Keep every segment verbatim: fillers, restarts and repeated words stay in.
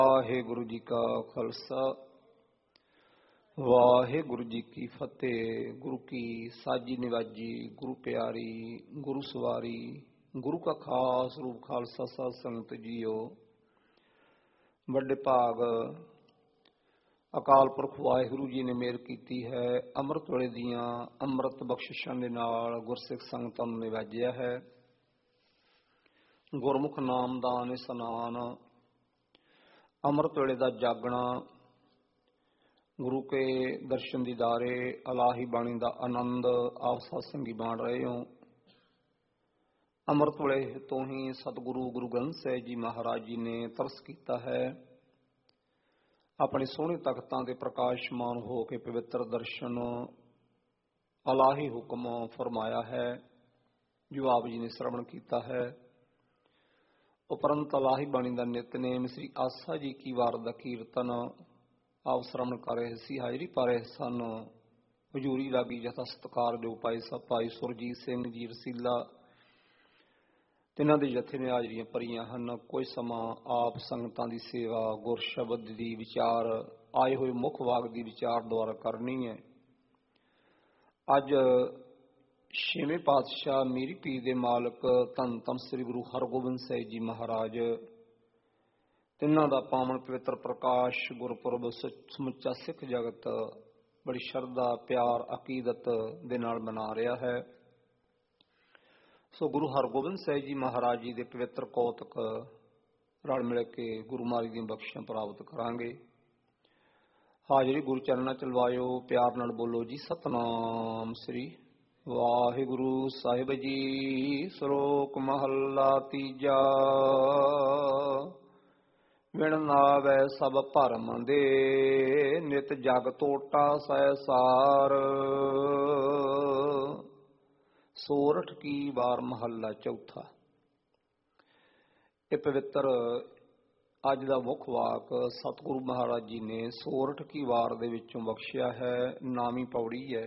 ਵਾਹਿਗੁਰੂ ਜੀ ਕਾ ਖਾਲਸਾ ਵਾਹਿਗੁਰੂ ਜੀ ਕੀ ਫਤਿਹ। ਗੁਰੂ ਕੀ ਸਾਜੀ ਨਿਵਾਜੀ, ਗੁਰੂ ਪਿਆਰੀ, ਗੁਰੂ ਸਵਾਰੀ, ਗੁਰੂ ਕਾ ਖਾਸ ਰੂਪ ਖਾਲਸਾ ਸਾਧ ਸੰਗਤ ਜੀਓ। ਵੱਡੇ ਭਾਗ ਅਕਾਲ ਪੁਰਖ ਵਾਹਿਗੁਰੂ ਜੀ ਨੇ ਮਿਹਰ ਕੀਤੀ ਹੈ। ਅੰਮ੍ਰਿਤ ਵੇਲੇ ਦੀਆਂ ਅੰਮ੍ਰਿਤ ਬਖਸ਼ਿਸ਼ਾਂ ਦੇ ਨਾਲ ਗੁਰਸਿੱਖ ਸੰਗਤਾਂ ਨੂੰ ਨਿਵਾਜਿਆ ਹੈ। ਗੁਰਮੁਖ ਨਾਮਦਾਨ ਇਸਨਾਨ, ਅੰਮ੍ਰਿਤ ਵੇਲੇ ਦਾ ਜਾਗਣਾ, ਗੁਰੂ ਕੇ ਦਰਸ਼ਨ ਦੀਦਾਰੇ, ਅਲਾਹੀ ਬਾਣੀ ਦਾ ਆਨੰਦ ਆਪ ਸਤਸੰਗੀ ਬਾਣ ਰਹੇ ਹੋ। ਅੰਮ੍ਰਿਤ ਵੇਲੇ ਤੋਂ ਹੀ ਸਤਿਗੁਰੂ ਗੁਰੂ ਗ੍ਰੰਥ ਸਾਹਿਬ ਜੀ ਮਹਾਰਾਜ ਜੀ ਨੇ ਤਰਸ ਕੀਤਾ ਹੈ। ਆਪਣੇ ਸੋਹਣੇ ਤਖਤਾਂ ਦੇ ਪ੍ਰਕਾਸ਼ਮਾਨ ਹੋ ਕੇ ਪਵਿੱਤਰ ਦਰਸ਼ਨ ਅਲਾਹੀ ਹੁਕਮ ਫਰਮਾਇਆ ਹੈ, ਜੋ ਆਪ ਜੀ ਨੇ ਸ਼ਰਵਣ ਕੀਤਾ ਹੈ। ਉਪਰੰਤ ਅਲਾਹੀ ਬਾਣੀ ਦਾ ਨਿਤਨੇਮ ਸ੍ਰੀ ਆਸਾ ਜੀ ਕੀ ਵਾਰ ਦਾ ਕੀਰਤਨ ਆਪ ਸ਼ਰਵਣ ਕਰ ਰਹੇ ਸੀ, ਹਾਜ਼ਰੀ ਪਾ ਰਹੇ ਸਨ। ਹਜ਼ੂਰੀ ਲਾਗੀ ਜਥਾ ਸਤਿਕਾਰ ਜੋ ਭਾਈ ਸਾਹਿਬ ਭਾਈ ਸੁਰਜੀਤ ਸਿੰਘ ਜੀ ਰਸੀਲਾ, ਤਿੰਨਾਂ ਦੇ ਜਥੇ ਨੇ ਹਾਜ਼ਰੀਆਂ ਭਰੀਆਂ ਹਨ। ਕੋਈ ਸਮਾਂ ਆਪ ਸੰਗਤਾਂ ਦੀ ਸੇਵਾ, ਗੁਰ ਸ਼ਬਦ ਦੀ ਵਿਚਾਰ, ਆਏ ਹੋਏ ਮੁੱਖ ਵਾਕ ਦੀ ਵਿਚਾਰ ਦੁਆਰਾ ਕਰਨੀ ਹੈ। ਅੱਜ ਛੇਵੇਂ ਪਾਤਸ਼ਾਹ ਮੀਰੀ ਪੀਰ ਦੇ ਮਾਲਕ ਧੰਨ ਧੰਨ ਸ੍ਰੀ ਗੁਰੂ ਹਰਗੋਬਿੰਦ ਸਾਹਿਬ ਜੀ ਮਹਾਰਾਜ, ਤਿੰਨਾਂ ਦਾ ਪਾਵਨ ਪਵਿੱਤਰ ਪ੍ਰਕਾਸ਼ ਗੁਰਪੁਰਬ ਸਮੁੱਚਾ ਸਿੱਖ ਜਗਤ ਬੜੀ ਸ਼ਰਧਾ, ਪਿਆਰ, ਅਕੀਦਤ ਦੇ ਨਾਲ ਮਨਾ ਰਿਹਾ ਹੈ। ਸੋ ਗੁਰੂ ਹਰਗੋਬਿੰਦ ਸਾਹਿਬ ਜੀ ਮਹਾਰਾਜ ਜੀ ਦੇ ਪਵਿੱਤਰ ਕੌਤਕ ਰਲ ਮਿਲ ਕੇ ਗੁਰੂ ਮਾਰੀ ਦੀਆਂ ਬਖਸ਼ਿਸ਼ਾਂ ਪ੍ਰਾਪਤ ਕਰਾਂਗੇ। ਹਾਜ਼ਰੀ ਗੁਰੂ ਚਰਨਾਂ ਚ ਲਵਾਇਓ, ਪਿਆਰ ਨਾਲ ਬੋਲੋ ਜੀ ਸਤਨਾਮ ਸ੍ਰੀ ਵਾਹਿਗੁਰੂ ਸਾਹਿਬ ਜੀ। ਸ਼ਲੋਕ ਮਹੱਲਾ ਤੀਜਾ। ਵਿਣ ਨਾਵੈ ਸਭ ਭਰਮ ਦੇ, ਨਿਤ ਜਗ ਤੋਟਾ ਸੈਸਾਰ। ਸੋਰਠ ਕੀ ਵਾਰ ਮਹੱਲਾ ਚੌਥਾ। ਇਹ ਪਵਿੱਤਰ ਅੱਜ ਦਾ ਮੁੱਖ ਵਾਕ ਸਤਿਗੁਰੂ ਮਹਾਰਾਜ ਜੀ ਨੇ ਸੋਰਠ ਕੀ ਵਾਰ ਦੇ ਵਿੱਚੋਂ ਬਖਸ਼ਿਆ ਹੈ। ਨਾਮੀ ਪੌੜੀ ਹੈ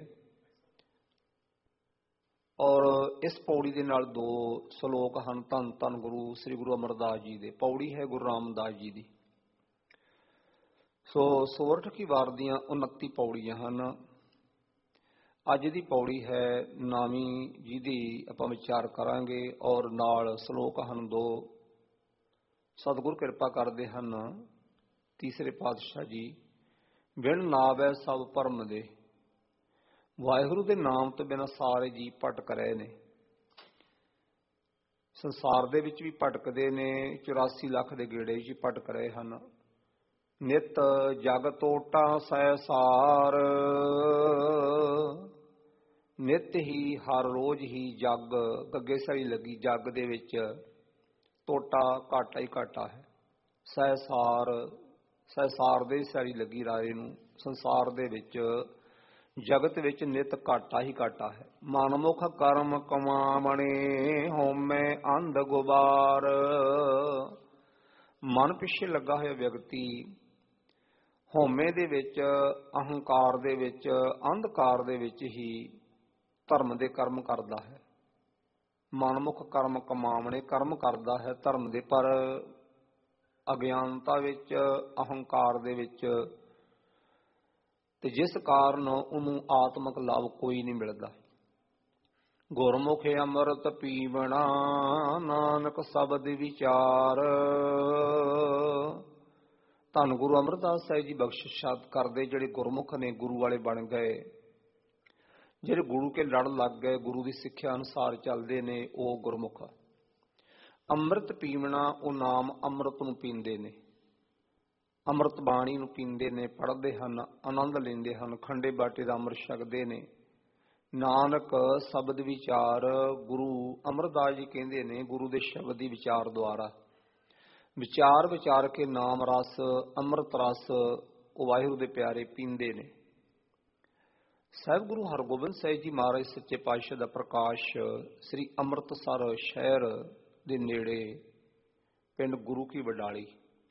ਔਰ ਇਸ ਪੌੜੀ ਦੇ ਨਾਲ ਦੋ ਸ਼ਲੋਕ ਹਨ। ਧੰਨ ਧੰਨ ਗੁਰੂ ਸ੍ਰੀ ਗੁਰੂ ਅਮਰਦਾਸ ਜੀ ਦੇ। ਪੌੜੀ ਹੈ ਗੁਰੂ ਰਾਮਦਾਸ ਜੀ ਦੀ। ਸੋ ਸੋਰਠ ਕੀ ਵਾਰ ਦੀਆਂ ਉਨੱਤੀ ਪੌੜੀਆਂ ਹਨ। ਅੱਜ ਦੀ ਪੌੜੀ ਹੈ ਨਾਮੀ ਜੀ ਦੀ, ਆਪਾਂ ਵਿਚਾਰ ਕਰਾਂਗੇ ਔਰ ਨਾਲ ਸ਼ਲੋਕ ਹਨ ਦੋ। ਸਤਿਗੁਰ ਕਿਰਪਾ ਕਰਦੇ ਹਨ ਤੀਸਰੇ ਪਾਤਸ਼ਾਹ ਜੀ। ਵਿਣ ਨਾਵੈ ਸਭ ਭਰਮ ਦੇ। ਵਾਹਿਗੁਰੂ ਦੇ ਨਾਮ ਤੋਂ ਬਿਨਾਂ ਸਾਰੇ ਜੀ ਭਟਕ ਰਹੇ ਨੇ। ਸੰਸਾਰ ਦੇ ਵਿੱਚ ਵੀ ਭਟਕਦੇ ਨੇ, ਚੁਰਾਸੀ ਲੱਖ ਦੇ ਗੇੜੇ ਵਿੱਚ ਭਟਕ ਰਹੇ ਹਨ। ਨਿਤ ਜਗ ਤੋਟਾ ਸੈਸਾਰ। ਨਿਤ ਹੀ ਹਰ ਰੋਜ਼ ਹੀ ਜਗ ਗੱਗੇ ਸਾਰੀ ਲੱਗੀ, ਜਗ ਦੇ ਵਿੱਚ ਤੋਟਾ ਘਾਟਾ ਹੀ ਘਾਟਾ ਹੈ। ਸੈਸਾਰ ਸੈਸਾਰ ਦੇ ਸਾਰੀ ਲੱਗੀ ਰਾਏ ਨੂੰ। ਸੰਸਾਰ ਦੇ ਵਿੱਚ ਜਗਤ ਵਿੱਚ ਨਿਤ ਘਾਟਾ ਹੀ ਘਾਟਾ ਹੈ। ਮਨਮੁਖ ਕਰਮ ਕਮਾਵਣੇ, ਹਉਮੈ ਅੰਧ ਗੁਬਾਰ। ਮਨ ਪਿੱਛੇ ਲੱਗਾ ਹੋਇਆ ਵਿਅਕਤੀ ਹਉਮੈ ਦੇ ਵਿੱਚ, ਅਹੰਕਾਰ ਦੇ ਵਿੱਚ, ਅੰਧਕਾਰ ਦੇ ਵਿੱਚ ਹੀ ਧਰਮ ਦੇ ਕਰਮ ਕਰਦਾ ਹੈ। ਮਨਮੁਖ ਕਰਮ ਕਮਾਵਣੇ, ਕਰਮ ਕਰਦਾ ਹੈ ਧਰਮ ਦੇ, ਪਰ ਅਗਿਆਨਤਾ ਵਿੱਚ, ਅਹੰਕਾਰ ਦੇ ਵਿੱਚ, ਤੇ ਜਿਸ ਕਾਰਨ ਉਹਨੂੰ ਆਤਮਿਕ ਲਾਭ ਕੋਈ ਨਹੀਂ ਮਿਲਦਾ। ਗੁਰਮੁਖ ਅੰਮ੍ਰਿਤ ਪੀਵਣਾ, ਨਾਨਕ ਸ਼ਬਦ ਵਿਚਾਰ। ਧੰਨ ਗੁਰੂ ਅਮਰਦਾਸ ਸਾਹਿਬ ਜੀ ਬਖਸ਼ਿਸ਼ਾਂ ਕਰਦੇ ਜਿਹੜੇ ਗੁਰਮੁਖ ਨੇ, ਗੁਰੂ ਵਾਲੇ ਬਣ ਗਏ, ਜਿਹੜੇ ਗੁਰੂ ਕੇ ਲੜ ਲੱਗ ਗਏ, ਗੁਰੂ ਦੀ ਸਿੱਖਿਆ ਅਨੁਸਾਰ ਚੱਲਦੇ ਨੇ, ਉਹ ਗੁਰਮੁਖ। ਅੰਮ੍ਰਿਤ ਪੀਵਣਾ, ਉਹ ਨਾਮ ਅੰਮ੍ਰਿਤ ਨੂੰ ਪੀਂਦੇ ਨੇ, ਅੰਮ੍ਰਿਤ ਬਾਣੀ ਨੂੰ ਪੀਂਦੇ ਨੇ, ਪੜ੍ਹਦੇ ਹਨ, ਆਨੰਦ ਲੈਂਦੇ ਹਨ, ਖੰਡੇ ਬਾਟੇ ਦਾ ਅੰਮ੍ਰਿਤ ਛਕਦੇ ਨੇ। ਨਾਨਕ ਸ਼ਬਦ ਵਿਚਾਰ। ਗੁਰੂ ਅਮਰਦਾਸ ਜੀ ਕਹਿੰਦੇ ਨੇ ਗੁਰੂ ਦੇ ਸ਼ਬਦ ਦੀ ਵਿਚਾਰ ਦੁਆਰਾ ਵਿਚਾਰ ਵਿਚਾਰ ਕੇ ਨਾਮ ਰਸ, ਅੰਮ੍ਰਿਤ ਰਸ ਉਹ ਵਾਹਿਗੁਰੂ ਦੇ ਪਿਆਰੇ ਪੀਂਦੇ ਨੇ। ਸਾਹਿਬ ਗੁਰੂ ਹਰਗੋਬਿੰਦ ਸਾਹਿਬ ਜੀ ਮਹਾਰਾਜ ਸੱਚੇ ਪਾਤਸ਼ਾਹ ਦਾ ਪ੍ਰਕਾਸ਼ ਸ੍ਰੀ ਅੰਮ੍ਰਿਤਸਰ ਸ਼ਹਿਰ ਦੇ ਨੇੜੇ ਪਿੰਡ ਗੁਰੂ ਕੀ ਵਡਾਲੀ,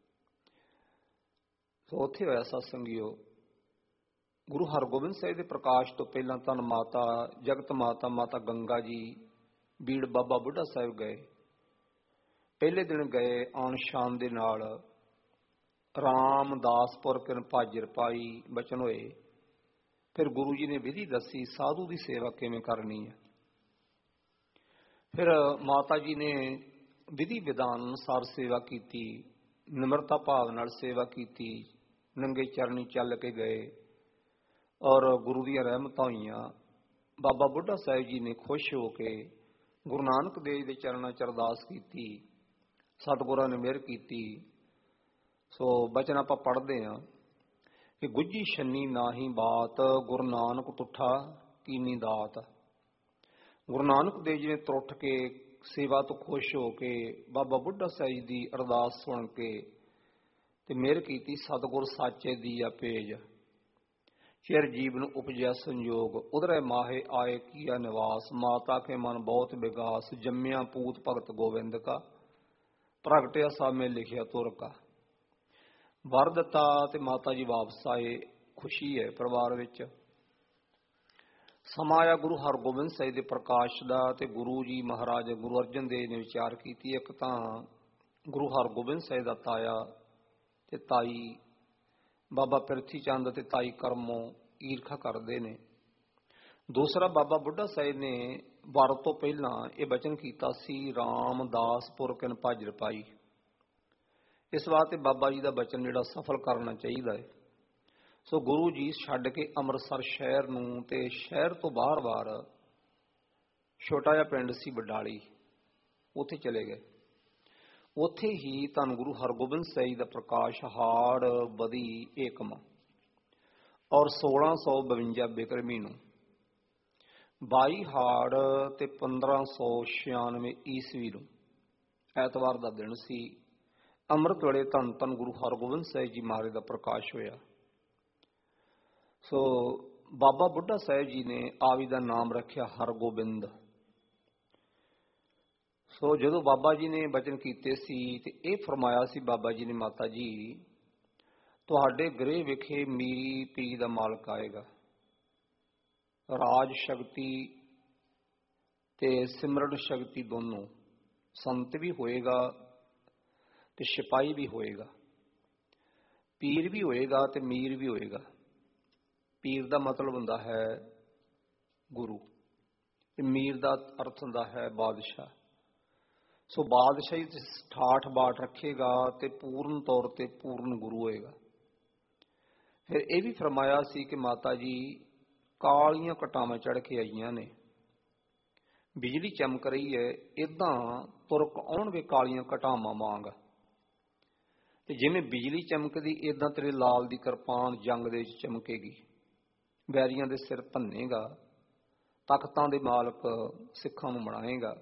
ਸੋ ਉੱਥੇ ਹੋਇਆ ਸਤਸੰਗੀਓ। ਗੁਰੂ ਹਰਗੋਬਿੰਦ ਸਾਹਿਬ ਦੇ ਪ੍ਰਕਾਸ਼ ਤੋਂ ਪਹਿਲਾਂ ਧੰਨ ਮਾਤਾ ਜਗਤ ਮਾਤਾ ਮਾਤਾ ਗੰਗਾ ਜੀ ਬੀੜ ਬਾਬਾ ਬੁੱਢਾ ਸਾਹਿਬ ਗਏ। ਪਹਿਲੇ ਦਿਨ ਗਏ ਆਉਣ ਸ਼ਾਨ ਦੇ ਨਾਲ ਰਾਮਦਾਸਪੁਰ ਕਿਨ ਭਾਜਰ ਪਾਈ ਬਚਨ ਹੋਏ। ਫਿਰ ਗੁਰੂ ਜੀ ਨੇ ਵਿਧੀ ਦੱਸੀ ਸਾਧੂ ਦੀ ਸੇਵਾ ਕਿਵੇਂ ਕਰਨੀ ਹੈ। ਫਿਰ ਮਾਤਾ ਜੀ ਨੇ ਵਿਧੀ ਵਿਧਾਨ ਅਨੁਸਾਰ ਸੇਵਾ ਕੀਤੀ, ਨਿਮਰਤਾ ਭਾਵ ਨਾਲ ਸੇਵਾ ਕੀਤੀ, ਨੰਗੇ ਚਰਨੀ ਚੱਲ ਕੇ ਗਏ ਔਰ ਗੁਰੂ ਦੀਆਂ ਰਹਿਮਤਾਂ ਹੋਈਆਂ। ਬਾਬਾ ਬੁੱਢਾ ਸਾਹਿਬ ਜੀ ਨੇ ਖੁਸ਼ ਹੋ ਕੇ ਗੁਰੂ ਨਾਨਕ ਦੇਵ ਦੇ ਚਰਨਾਂ 'ਚ ਅਰਦਾਸ ਕੀਤੀ, ਸਤਿਗੁਰਾਂ ਨੇ ਮਿਹਰ ਕੀਤੀ। ਸੋ ਬਚਨ ਆਪਾਂ ਪੜ੍ਹਦੇ ਹਾਂ ਕਿ ਗੁੱਝੀ ਛੰਨੀ ਨਾਹੀ ਬਾਤ, ਗੁਰੂ ਨਾਨਕ ਤੁਠਾ ਕੀਨੀ ਦਾਤ। ਗੁਰੂ ਨਾਨਕ ਦੇਵ ਜੀ ਨੇ ਤੁਰਠ ਕੇ ਸੇਵਾ ਤੋਂ ਖੁਸ਼ ਹੋ ਕੇ ਬਾਬਾ ਬੁੱਢਾ ਸਾਹਿਬ ਦੀ ਅਰਦਾਸ ਸੁਣ ਕੇ ਤੇ ਮਿਹਰ ਕੀਤੀ, ਸਤਿਗੁਰ ਸਾਚੇ ਦੀਆ ਪੇਜ, ਚਿਰ ਜੀਵ ਨੂੰ ਉਪਜਿਆ ਸੰਯੋਗ, ਉਧਰੇ ਮਾਹੇ ਆਏ ਕੀਆ ਨਿਵਾਸ, ਮਾਤਾ ਕੇ ਮਨ ਬਹੁਤ ਵਿਗਾਸ, ਜੰਮਿਆ ਪੂਤ ਭਗਤ ਗੋਬਿੰਦ ਕਾ, ਪ੍ਰਗਟਿਆ ਸਾਮੇ ਲਿਖਿਆ ਤੁਰ ਕਾ। ਵਰ ਦਿੱਤਾ ਤੇ ਮਾਤਾ ਜੀ ਵਾਪਸ ਆਏ, ਖੁਸ਼ੀ ਹੈ ਪਰਿਵਾਰ ਵਿੱਚ। ਸਮਾਂ ਆਇਆ ਗੁਰੂ ਹਰਗੋਬਿੰਦ ਸਾਹਿਬ ਦੇ ਪ੍ਰਕਾਸ਼ ਦਾ ਤੇ ਗੁਰੂ ਜੀ ਮਹਾਰਾਜ ਗੁਰੂ ਅਰਜਨ ਦੇਵ ਨੇ ਵਿਚਾਰ ਕੀਤੀ, ਇੱਕ ਤਾਂ ਗੁਰੂ ਹਰਗੋਬਿੰਦ ਸਾਹਿਬ ਦਾ ਤਾਇਆ ਤੇ ਤਾਈ ਬਾਬਾ ਪਿਰਥੀ ਚੰਦ ਤੇ ਤਾਈ ਕਰਮੋਂ ਈਰਖਾ ਕਰਦੇ ਨੇ। ਦੂਸਰਾ ਬਾਬਾ ਬੁੱਢਾ ਸਾਹਿਬ ਨੇ ਵਰ ਤੋਂ ਪਹਿਲਾਂ ਇਹ ਬਚਨ ਕੀਤਾ ਸੀ, ਰਾਮਦਾਸਪੁਰ ਕਿਨ ਭਾਜਰ ਪਾਈ। ਇਸ ਵਾਸਤੇ ਬਾਬਾ ਜੀ ਦਾ ਬਚਨ ਜਿਹੜਾ ਸਫਲ ਕਰਨਾ ਚਾਹੀਦਾ ਹੈ। ਸੋ ਗੁਰੂ ਜੀ ਛੱਡ ਕੇ ਅੰਮ੍ਰਿਤਸਰ ਸ਼ਹਿਰ ਨੂੰ ਤੇ ਸ਼ਹਿਰ ਤੋਂ ਬਾਹਰ-ਬਾਹਰ ਛੋਟਾ ਜਿਹਾ ਪਿੰਡ ਸੀ ਬਡਾਲੀ, ਉੱਥੇ ਚਲੇ ਗਏ। ਉੱਥੇ ਹੀ ਧੰਨ ਗੁਰੂ ਹਰਗੋਬਿੰਦ ਸਾਹਿਬ ਦਾ ਪ੍ਰਕਾਸ਼ ਹਾੜ ਬਦੀ ਏਕਮ ਔਰ ਸੋਲਾਂ ਸੌ ਬਵੰਜਾ ਬਿਕਰਮੀ ਨੂੰ, ਬਾਈ ਹਾੜ ਤੇ ਪੰਦਰਾਂ ਸੌ ਛਿਆਨਵੇਂ ਈਸਵੀ ਨੂੰ ਐਤਵਾਰ ਦਾ ਦਿਨ ਸੀ। ਅੰਮ੍ਰਿਤ ਵੇਲੇ ਧੰਨ ਧੰਨ ਗੁਰੂ ਹਰਗੋਬਿੰਦ ਸਾਹਿਬ ਜੀ ਮਹਾਰਾਜ ਦਾ ਪ੍ਰਕਾਸ਼ ਹੋਇਆ। ਸੋ ਬਾਬਾ ਬੁੱਢਾ ਸਾਹਿਬ ਜੀ ਨੇ ਆਵੀ ਦਾ ਨਾਮ ਰੱਖਿਆ ਹਰਗੋਬਿੰਦ। ਸੋ ਜਦੋਂ ਬਾਬਾ ਜੀ ਨੇ ਬਚਨ ਕੀਤੇ ਸੀ ਤੇ ਇਹ ਫਰਮਾਇਆ ਸੀ ਬਾਬਾ ਜੀ ਨੇ, ਮਾਤਾ ਜੀ ਤੁਹਾਡੇ ਗ੍ਰਹਿ ਵਿਖੇ ਮੀਰੀ ਪੀ ਦਾ ਮਾਲਕ ਆਏਗਾ, ਰਾਜ ਸ਼ਕਤੀ ਤੇ ਸਿਮਰਨ ਸ਼ਕਤੀ ਦੋਨੋਂ, ਸੰਤ ਵੀ ਹੋਏਗਾ ਤੇ ਸਿਪਾਹੀ ਵੀ ਹੋਏਗਾ, ਪੀਰ ਵੀ ਹੋਏਗਾ ਤੇ ਮੀਰ ਵੀ ਹੋਏਗਾ। ਪੀਰ ਦਾ ਮਤਲਬ ਹੁੰਦਾ ਹੈ ਗੁਰੂ ਤੇ ਮੀਰ ਦਾ ਅਰਥ ਹੁੰਦਾ ਹੈ ਬਾਦਸ਼ਾਹ। ਸੋ ਬਾਦਸ਼ਾਹੀ ਠਾਠ ਬਾਠ ਰੱਖੇਗਾ ਤੇ ਪੂਰਨ ਤੌਰ ਤੇ ਪੂਰਨ ਗੁਰੂ ਹੋਏਗਾ। ਫਿਰ ਇਹ ਵੀ ਫਰਮਾਇਆ ਸੀ ਕਿ ਮਾਤਾ ਜੀ ਕਾਲੀਆਂ ਘਟਾਵਾਂ ਚੜ੍ਹ ਕੇ ਆਈਆਂ ਨੇ, ਬਿਜਲੀ ਚਮਕ ਰਹੀ ਹੈ, ਏਦਾਂ ਤੁਰਕ ਆਉਣਗੇ ਕਾਲੀਆਂ ਘਟਾਵਾਂ ਵਾਂਗ, ਤੇ ਜਿਵੇਂ ਬਿਜਲੀ ਚਮਕਦੀ ਏਦਾਂ ਤੇਰੇ ਲਾਲ ਦੀ ਕਿਰਪਾਨ ਜੰਗ ਦੇ ਵਿੱਚ ਚਮਕੇਗੀ, ਵੈਰੀਆਂ ਦੇ ਸਿਰ ਭੰਨੇਗਾ, ਤਖਤਾਂ ਦੇ ਮਾਲਕ ਸਿੱਖਾਂ ਨੂੰ ਬਣਾਏਗਾ।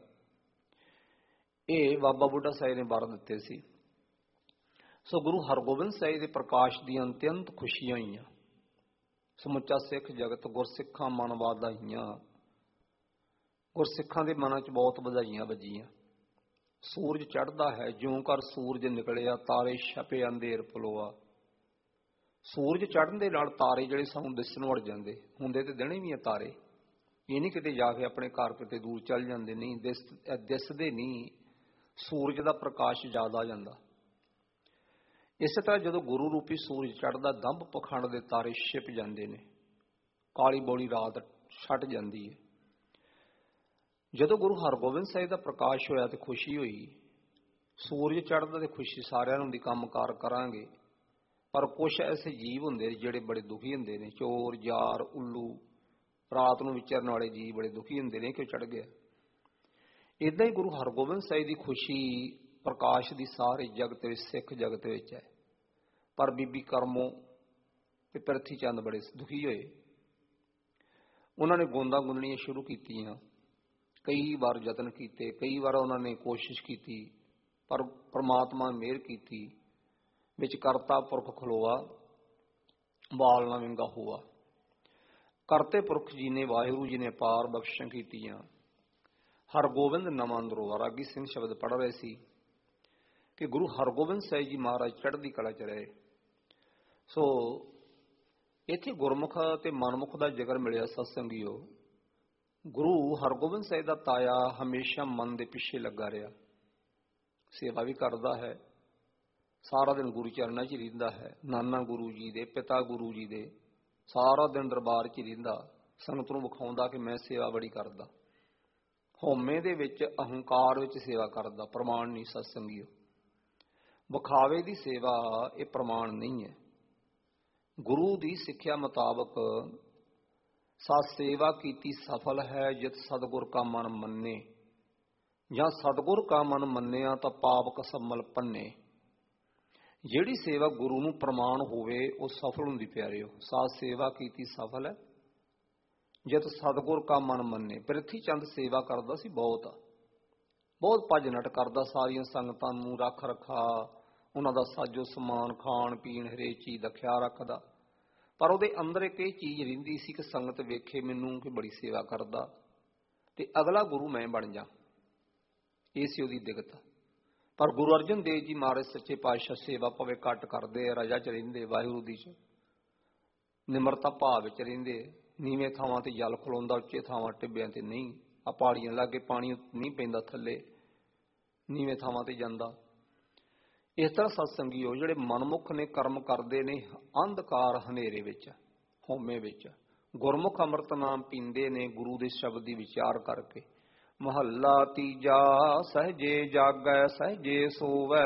ਇਹ ਬਾਬਾ ਬੁੱਢਾ ਸਾਹਿਬ ਨੇ ਵਰ ਦਿੱਤੇ ਸੀ। ਸੋ ਗੁਰੂ ਹਰਗੋਬਿੰਦ ਸਾਹਿਬ ਦੇ ਪ੍ਰਕਾਸ਼ ਦੀਆਂ ਅਤਿਅੰਤ ਖੁਸ਼ੀਆਂ ਹੋਈਆਂ। ਸਮੁੱਚਾ ਸਿੱਖ ਜਗਤ ਗੁਰਸਿੱਖਾਂ ਮਨ ਵਧਾਈਆਂ, ਗੁਰਸਿੱਖਾਂ ਦੇ ਮਨਾਂ 'ਚ ਬਹੁਤ ਵਧਾਈਆਂ ਵੱਜੀਆਂ। ਸੂਰਜ ਚੜ੍ਹਦਾ ਹੈ, ਜਿਉਂ ਕਰ ਸੂਰਜ ਨਿਕਲਿਆ, ਤਾਰੇ ਛਪੇ ਅੰਧੇਰ ਪਲੋਆ। ਸੂਰਜ ਚੜ੍ਹਨ ਦੇ ਨਾਲ ਤਾਰੇ ਜਿਹੜੇ ਸਾਨੂੰ ਦਿਸਣ ਵੜ ਜਾਂਦੇ, ਹੁੰਦੇ ਤੇ ਦਿਨੇ ਵੀ ਆ ਤਾਰੇ, ਇਹ ਨਹੀਂ ਕਿਤੇ ਜਾ ਕੇ ਆਪਣੇ ਘਰ ਕਿਤੇ ਦੂਰ ਚੱਲ ਜਾਂਦੇ, ਨਹੀਂ ਦਿਸ ਦਿਸਦੇ ਨਹੀਂ, ਸੂਰਜ ਦਾ ਪ੍ਰਕਾਸ਼ ਜ਼ਿਆਦਾ ਆ ਜਾਂਦਾ। ਇਸੇ ਤਰ੍ਹਾਂ ਜਦੋਂ ਗੁਰੂ ਰੂਪੀ ਸੂਰਜ ਚੜ੍ਹਦਾ, ਦੰਭ ਪਖੰਡ ਦੇ ਤਾਰੇ ਛਿਪ ਜਾਂਦੇ ਨੇ, ਕਾਲੀ ਬੋਲੀ ਰਾਤ ਛੱਟ ਜਾਂਦੀ ਹੈ। ਜਦੋਂ ਗੁਰੂ ਹਰਗੋਬਿੰਦ ਸਾਹਿਬ ਦਾ ਪ੍ਰਕਾਸ਼ ਹੋਇਆ ਤੇ ਖੁਸ਼ੀ ਹੋਈ। ਸੂਰਜ ਚੜ੍ਹਦਾ ਤੇ ਖੁਸ਼ੀ ਸਾਰਿਆਂ ਨੂੰ ਦੀ ਕੰਮਕਾਰ ਕਰਾਂਗੇ, ਪਰ ਕੁਛ ਐਸੇ ਜੀਵ ਹੁੰਦੇ ਨੇ ਜਿਹੜੇ ਬੜੇ ਦੁਖੀ ਹੁੰਦੇ ਨੇ, ਚੋਰ ਯਾਰ ਉੱਲੂ, ਰਾਤ ਨੂੰ ਵਿਚਰਨ ਵਾਲੇ ਜੀਵ ਬੜੇ ਦੁਖੀ ਹੁੰਦੇ ਨੇ ਕਿ ਚੜ੍ਹ ਗਿਆ। ਇੱਦਾਂ ਹੀ ਗੁਰੂ ਹਰਗੋਬਿੰਦ ਸਾਹਿਬ ਦੀ ਖੁਸ਼ੀ ਪ੍ਰਕਾਸ਼ ਦੀ ਸਾਰੇ ਜਗਤ ਵਿੱਚ, ਸਿੱਖ ਜਗਤ ਵਿੱਚ ਹੈ, ਪਰ ਬੀਬੀ ਕਰਮੋਂ ਤੇ ਪਿਰਥੀ ਚੰਦ ਬੜੇ ਦੁਖੀ ਹੋਏ। ਉਹਨਾਂ ਨੇ ਗੋਂਦਾਂ ਗੁੰਦਣੀਆਂ ਸ਼ੁਰੂ ਕੀਤੀਆਂ, ਕਈ ਵਾਰ ਯਤਨ ਕੀਤੇ, ਕਈ ਵਾਰ ਉਹਨਾਂ ਨੇ ਕੋਸ਼ਿਸ਼ ਕੀਤੀ, ਪਰ ਪ੍ਰਮਾਤਮਾ ਨੇ ਮਿਹਰ ਕੀਤੀ। ਵਿੱਚ ਕਰਤਾ ਪੁਰਖ ਖਲੋਆ, ਬਾਲ ਨਾ ਵਿੰਗਾ ਹੋਆ। ਕਰਤੇ ਪੁਰਖ ਜੀ ਨੇ, ਵਾਹਿਗੁਰੂ ਜੀ ਨੇ ਅਪਾਰ ਬਖਸ਼ਿਸ਼ਾਂ ਕੀਤੀਆਂ। ਹਰਗੋਬਿੰਦ ਨਵਾਂ ਅੰਦਰੋਂ ਰਾਗੀ ਸਿੰਘ ਸ਼ਬਦ ਪੜ੍ਹ ਰਹੇ ਸੀ ਕਿ ਗੁਰੂ ਹਰਗੋਬਿੰਦ ਸਾਹਿਬ ਜੀ ਮਹਾਰਾਜ ਚੜ੍ਹਦੀ ਕਲਾ 'ਚ ਰਹੇ। ਸੋ ਇੱਥੇ ਗੁਰਮੁਖ ਤੇ ਮਨਮੁਖ ਦਾ ਜ਼ਿਕਰ ਮਿਲਿਆ ਸਤਸੰਗੀਓ। ਗੁਰੂ ਹਰਗੋਬਿੰਦ ਸਾਹਿਬ ਦਾ ਤਾਇਆ ਹਮੇਸ਼ਾ ਮਨ ਦੇ ਪਿੱਛੇ ਲੱਗਾ ਰਿਹਾ, ਸੇਵਾ ਵੀ ਕਰਦਾ ਹੈ ਸਾਰਾ ਦਿਨ ਗੁਰੂ ਚਰਨਾਂ 'ਚ ਰਹਿੰਦਾ ਹੈ, ਨਾਨਾ ਗੁਰੂ ਜੀ ਦੇ, ਪਿਤਾ ਗੁਰੂ ਜੀ ਦੇ, ਸਾਰਾ ਦਿਨ ਦਰਬਾਰ 'ਚ ਰਹਿੰਦਾ, ਸੰਗਤ ਨੂੰ ਵਿਖਾਉਂਦਾ ਕਿ ਮੈਂ ਸੇਵਾ ਬੜੀ ਕਰਦਾ। ਹਉਮੈ ਦੇ ਵਿੱਚ, ਅਹੰਕਾਰ ਵਿੱਚ ਸੇਵਾ ਕਰਦਾ, ਪ੍ਰਮਾਣ ਨਹੀਂ ਸਤਸੰਗੀਓ। ਵਿਖਾਵੇ ਦੀ ਸੇਵਾ ਇਹ ਪ੍ਰਮਾਣ ਨਹੀਂ ਹੈ। ਗੁਰੂ ਦੀ ਸਿੱਖਿਆ ਮੁਤਾਬਕ ਸਾ ਸੇਵਾ ਕੀਤੀ ਸਫਲ ਹੈ ਜਿਤ ਸਤਿਗੁਰ ਕਾ ਮਨ ਮੰਨੇ, ਜਾਂ ਸਤਿਗੁਰ ਕਾ ਮਨ ਮੰਨਿਆ ਤਾਂ ਪਾਪ ਕਸਮਲ ਪੰਨੇ। ਜਿਹੜੀ ਸੇਵਾ ਗੁਰੂ ਨੂੰ ਪ੍ਰਮਾਣ ਹੋਵੇ ਉਹ ਸਫਲ ਹੁੰਦੀ ਪਿਆਰਿਓ। ਸਾ ਸੇਵਾ ਕੀਤੀ ਸਫਲ ਹੈ ਜਿਤ ਸਤਿਗੁਰ ਕਾ ਮਨ ਮੰਨੇ। ਪ੍ਰਿਥੀ ਚੰਦ ਸੇਵਾ ਕਰਦਾ ਸੀ, ਬਹੁਤ ਬਹੁਤ ਭੱਜ ਨੱਠ ਕਰਦਾ, ਸਾਰੀਆਂ ਸੰਗਤਾਂ ਨੂੰ ਰੱਖ ਰਖਾ, ਉਹਨਾਂ ਦਾ ਸਾਜੋ ਸਮਾਨ, ਖਾਣ ਪੀਣ, ਹਰੇਕ ਚੀਜ਼ ਦਾ ਖਿਆਲ ਰੱਖਦਾ। ਪਰ ਉਹਦੇ ਅੰਦਰ ਇੱਕ ਇਹ ਚੀਜ਼ ਰਹਿੰਦੀ ਸੀ ਕਿ ਸੰਗਤ ਵੇਖੇ ਮੈਨੂੰ ਕਿ ਬੜੀ ਸੇਵਾ ਕਰਦਾ ਤੇ ਅਗਲਾ ਗੁਰੂ ਮੈਂ ਬਣ ਜਾ, ਇਹ ਸੀ ਉਹਦੀ ਦਿੱਕਤ। ਪਰ ਗੁਰੂ ਅਰਜਨ ਦੇਵ ਜੀ ਮਹਾਰਾਜ ਸੱਚੇ ਪਾਤਸ਼ਾਹ ਸੇਵਾ ਭਾਵੇਂ ਘੱਟ ਕਰਦੇ, ਰਜਾ 'ਚ ਰਹਿੰਦੇ, ਵਾਹਿਗੁਰੂ ਦੀ 'ਚ ਨਿਮਰਤਾ ਭਾਵ ਵਿੱਚ ਰਹਿੰਦੇ, ਨੀਵੇਂ ਥਾਵਾਂ ਤੇ ਜਲ ਖਲੋਂਦਾ, ਉੱਚੇ ਥਾਵਾਂ ਟਿੱਬਿਆਂ ਤੇ ਨਹੀਂ। ਆ ਪਹਾੜੀਆਂ ਲਾਗੇ ਪਾਣੀ ਨਹੀਂ ਪੈਂਦਾ ਥੱਲੇ, ਨੀਵੇਂ ਥਾਵਾਂ ਤੇ ਜਾਂਦਾ। ਇਸ ਤਰ੍ਹਾਂ ਸਤਸੰਗੀਓ ਜਿਹੜੇ ਮਨਮੁਖ ਨੇ, ਕਰਮ ਕਰਦੇ ਨੇ ਅੰਧਕਾਰ ਹਨੇਰੇ ਵਿੱਚ, ਹਉਮੈ ਵਿੱਚ, ਗੁਰਮੁਖ ਅੰਮ੍ਰਿਤ ਨਾਮ ਪੀਂਦੇ ਨੇ ਗੁਰੂ ਦੇ ਸ਼ਬਦ ਦੀ ਵਿਚਾਰ ਕਰਕੇ। ਮਹੱਲਾ ਤੀਜਾ, ਸਹਿਜੇ ਜਾਗੈ ਸਹਿਜੇ ਸੋਵੈ।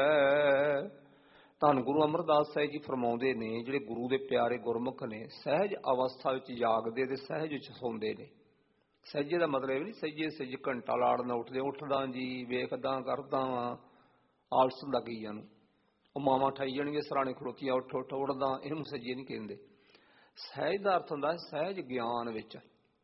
ਧੰਨ ਗੁਰੂ ਅਮਰਦਾਸ ਸਾਹਿਬ ਜੀ ਫਰਮਾਉਂਦੇ ਨੇ ਜਿਹੜੇ ਗੁਰੂ ਦੇ ਪਿਆਰੇ ਗੁਰਮੁਖ ਨੇ, ਸਹਿਜ ਅਵਸਥਾ ਵਿੱਚ ਜਾਗਦੇ ਤੇ ਸਹਿਜ ਵਿੱਚ ਸੌਂਦੇ ਨੇ। ਸਹਿਜੇ ਦਾ ਮਤਲਬ ਇਹ ਨਹੀਂ ਸਹਿਜੇ ਸਹਿਜ ਘੰਟਾ ਲਾੜਨਾ, ਉੱਠਦੇ ਉੱਠਦਾ ਜੀ, ਵੇਖਦਾ ਕਰਦਾ ਵਾਂ, ਆਲਸ ਲੱਗੀ ਜਾਨੂੰ, ਉਹ ਮਾਵਾਂ ਠਾਈ ਜਾਣਗੇ ਸਰਾਣੇ ਖਲੋਤੀਆਂ, ਉੱਠ ਉੱਠ ਉੱਠਦਾ, ਇਹਨੂੰ ਸਹਿਜੇ ਨਹੀਂ ਕਹਿੰਦੇ। ਸਹਿਜ ਦਾ ਅਰਥ ਹੁੰਦਾ ਸਹਿਜ ਗਿਆਨ ਵਿੱਚ।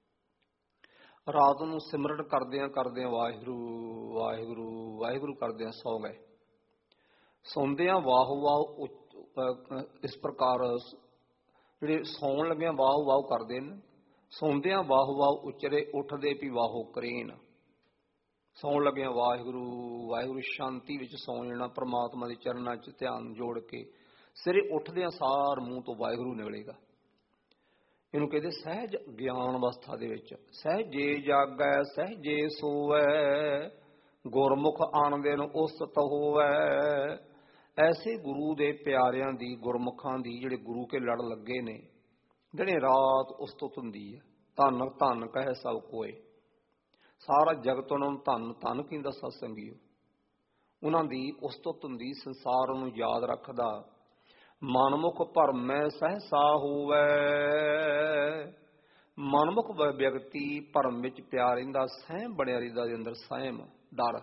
ਰਾਤ ਨੂੰ ਸਿਮਰਨ ਕਰਦਿਆਂ ਕਰਦਿਆਂ ਵਾਹਿਗੁਰੂ ਵਾਹਿਗੁਰੂ ਵਾਹਿਗੁਰੂ ਕਰਦਿਆਂ ਸੌ ਗਏ। ਸੌਂਦਿਆਂ ਵਾਹੋ ਵਾਹ, ਇਸ ਪ੍ਰਕਾਰ ਜਿਹੜੇ ਸੌਣ ਲੱਗਿਆਂ ਵਾਹੋ ਵਾਹ ਕਰਦੇ ਨੇ, ਸੌਂਦਿਆਂ ਵਾਹੋ ਵਾਹ ਉਚਰੇ, ਉੱਠਦੇ ਵੀ ਵਾਹੋ ਕਰੇਨ। ਸੌਣ ਲੱਗਿਆਂ ਵਾਹਿਗੁਰੂ ਵਾਹਿਗੁਰੂ, ਸ਼ਾਂਤੀ ਵਿੱਚ ਸੌਂ ਜਾਣਾ, ਪ੍ਰਮਾਤਮਾ ਦੇ ਚਰਨਾਂ 'ਚ ਧਿਆਨ ਜੋੜ ਕੇ। ਸਿਰੇ ਉੱਠਦਿਆਂ ਸਾਰ ਮੂੰਹ ਤੋਂ ਵਾਹਿਗੁਰੂ ਨਿਕਲੇਗਾ। ਇਹਨੂੰ ਕਹਿੰਦੇ ਸਹਿਜ ਗਿਆਨ ਅਵਸਥਾ ਦੇ ਵਿੱਚ। ਸਹਿਜੇ ਜਾਗੈ ਸਹਿਜੇ ਸੋਵੈ, ਗੁਰਮੁਖ ਆਨੰਦੇ ਨੂੰ ਉਸਤ ਹੋਵੈ। ਐਸੇ ਗੁਰੂ ਦੇ ਪਿਆਰਿਆਂ ਦੀ, ਗੁਰਮੁਖਾਂ ਦੀ, ਜਿਹੜੇ ਗੁਰੂ ਕੇ ਲੜ ਲੱਗੇ ਨੇ, ਜਿਹੜੇ ਰਾਤ ਉਸਤਤ ਹੁੰਦੀ ਹੈ। ਧੰਨ ਧੰਨ ਕਹੇ ਸਭ ਕੋਏ, ਸਾਰਾ ਜਗਤ ਉਹਨਾਂ ਨੂੰ ਧੰਨ ਧੰਨ ਕਹਿੰਦਾ ਸਤਸੰਗੀਓ। ਉਹਨਾਂ ਦੀ ਉਸਤਤ ਹੁੰਦੀ, ਸੰਸਾਰ ਨੂੰ ਯਾਦ ਰੱਖਦਾ। ਮਨਮੁਖ ਭਰਮੈ ਸਹਿਸਾ ਹੋਵੈ। ਮਨਮੁਖ ਵਿਅਕਤੀ ਭਰਮ ਵਿੱਚ ਪਿਆ ਰਹਿੰਦਾ, ਸਹਿਮ ਬਣਿਆ ਰਹਿੰਦਾ ਦੇ ਅੰਦਰ, ਸਹਿਮ ਡਰ।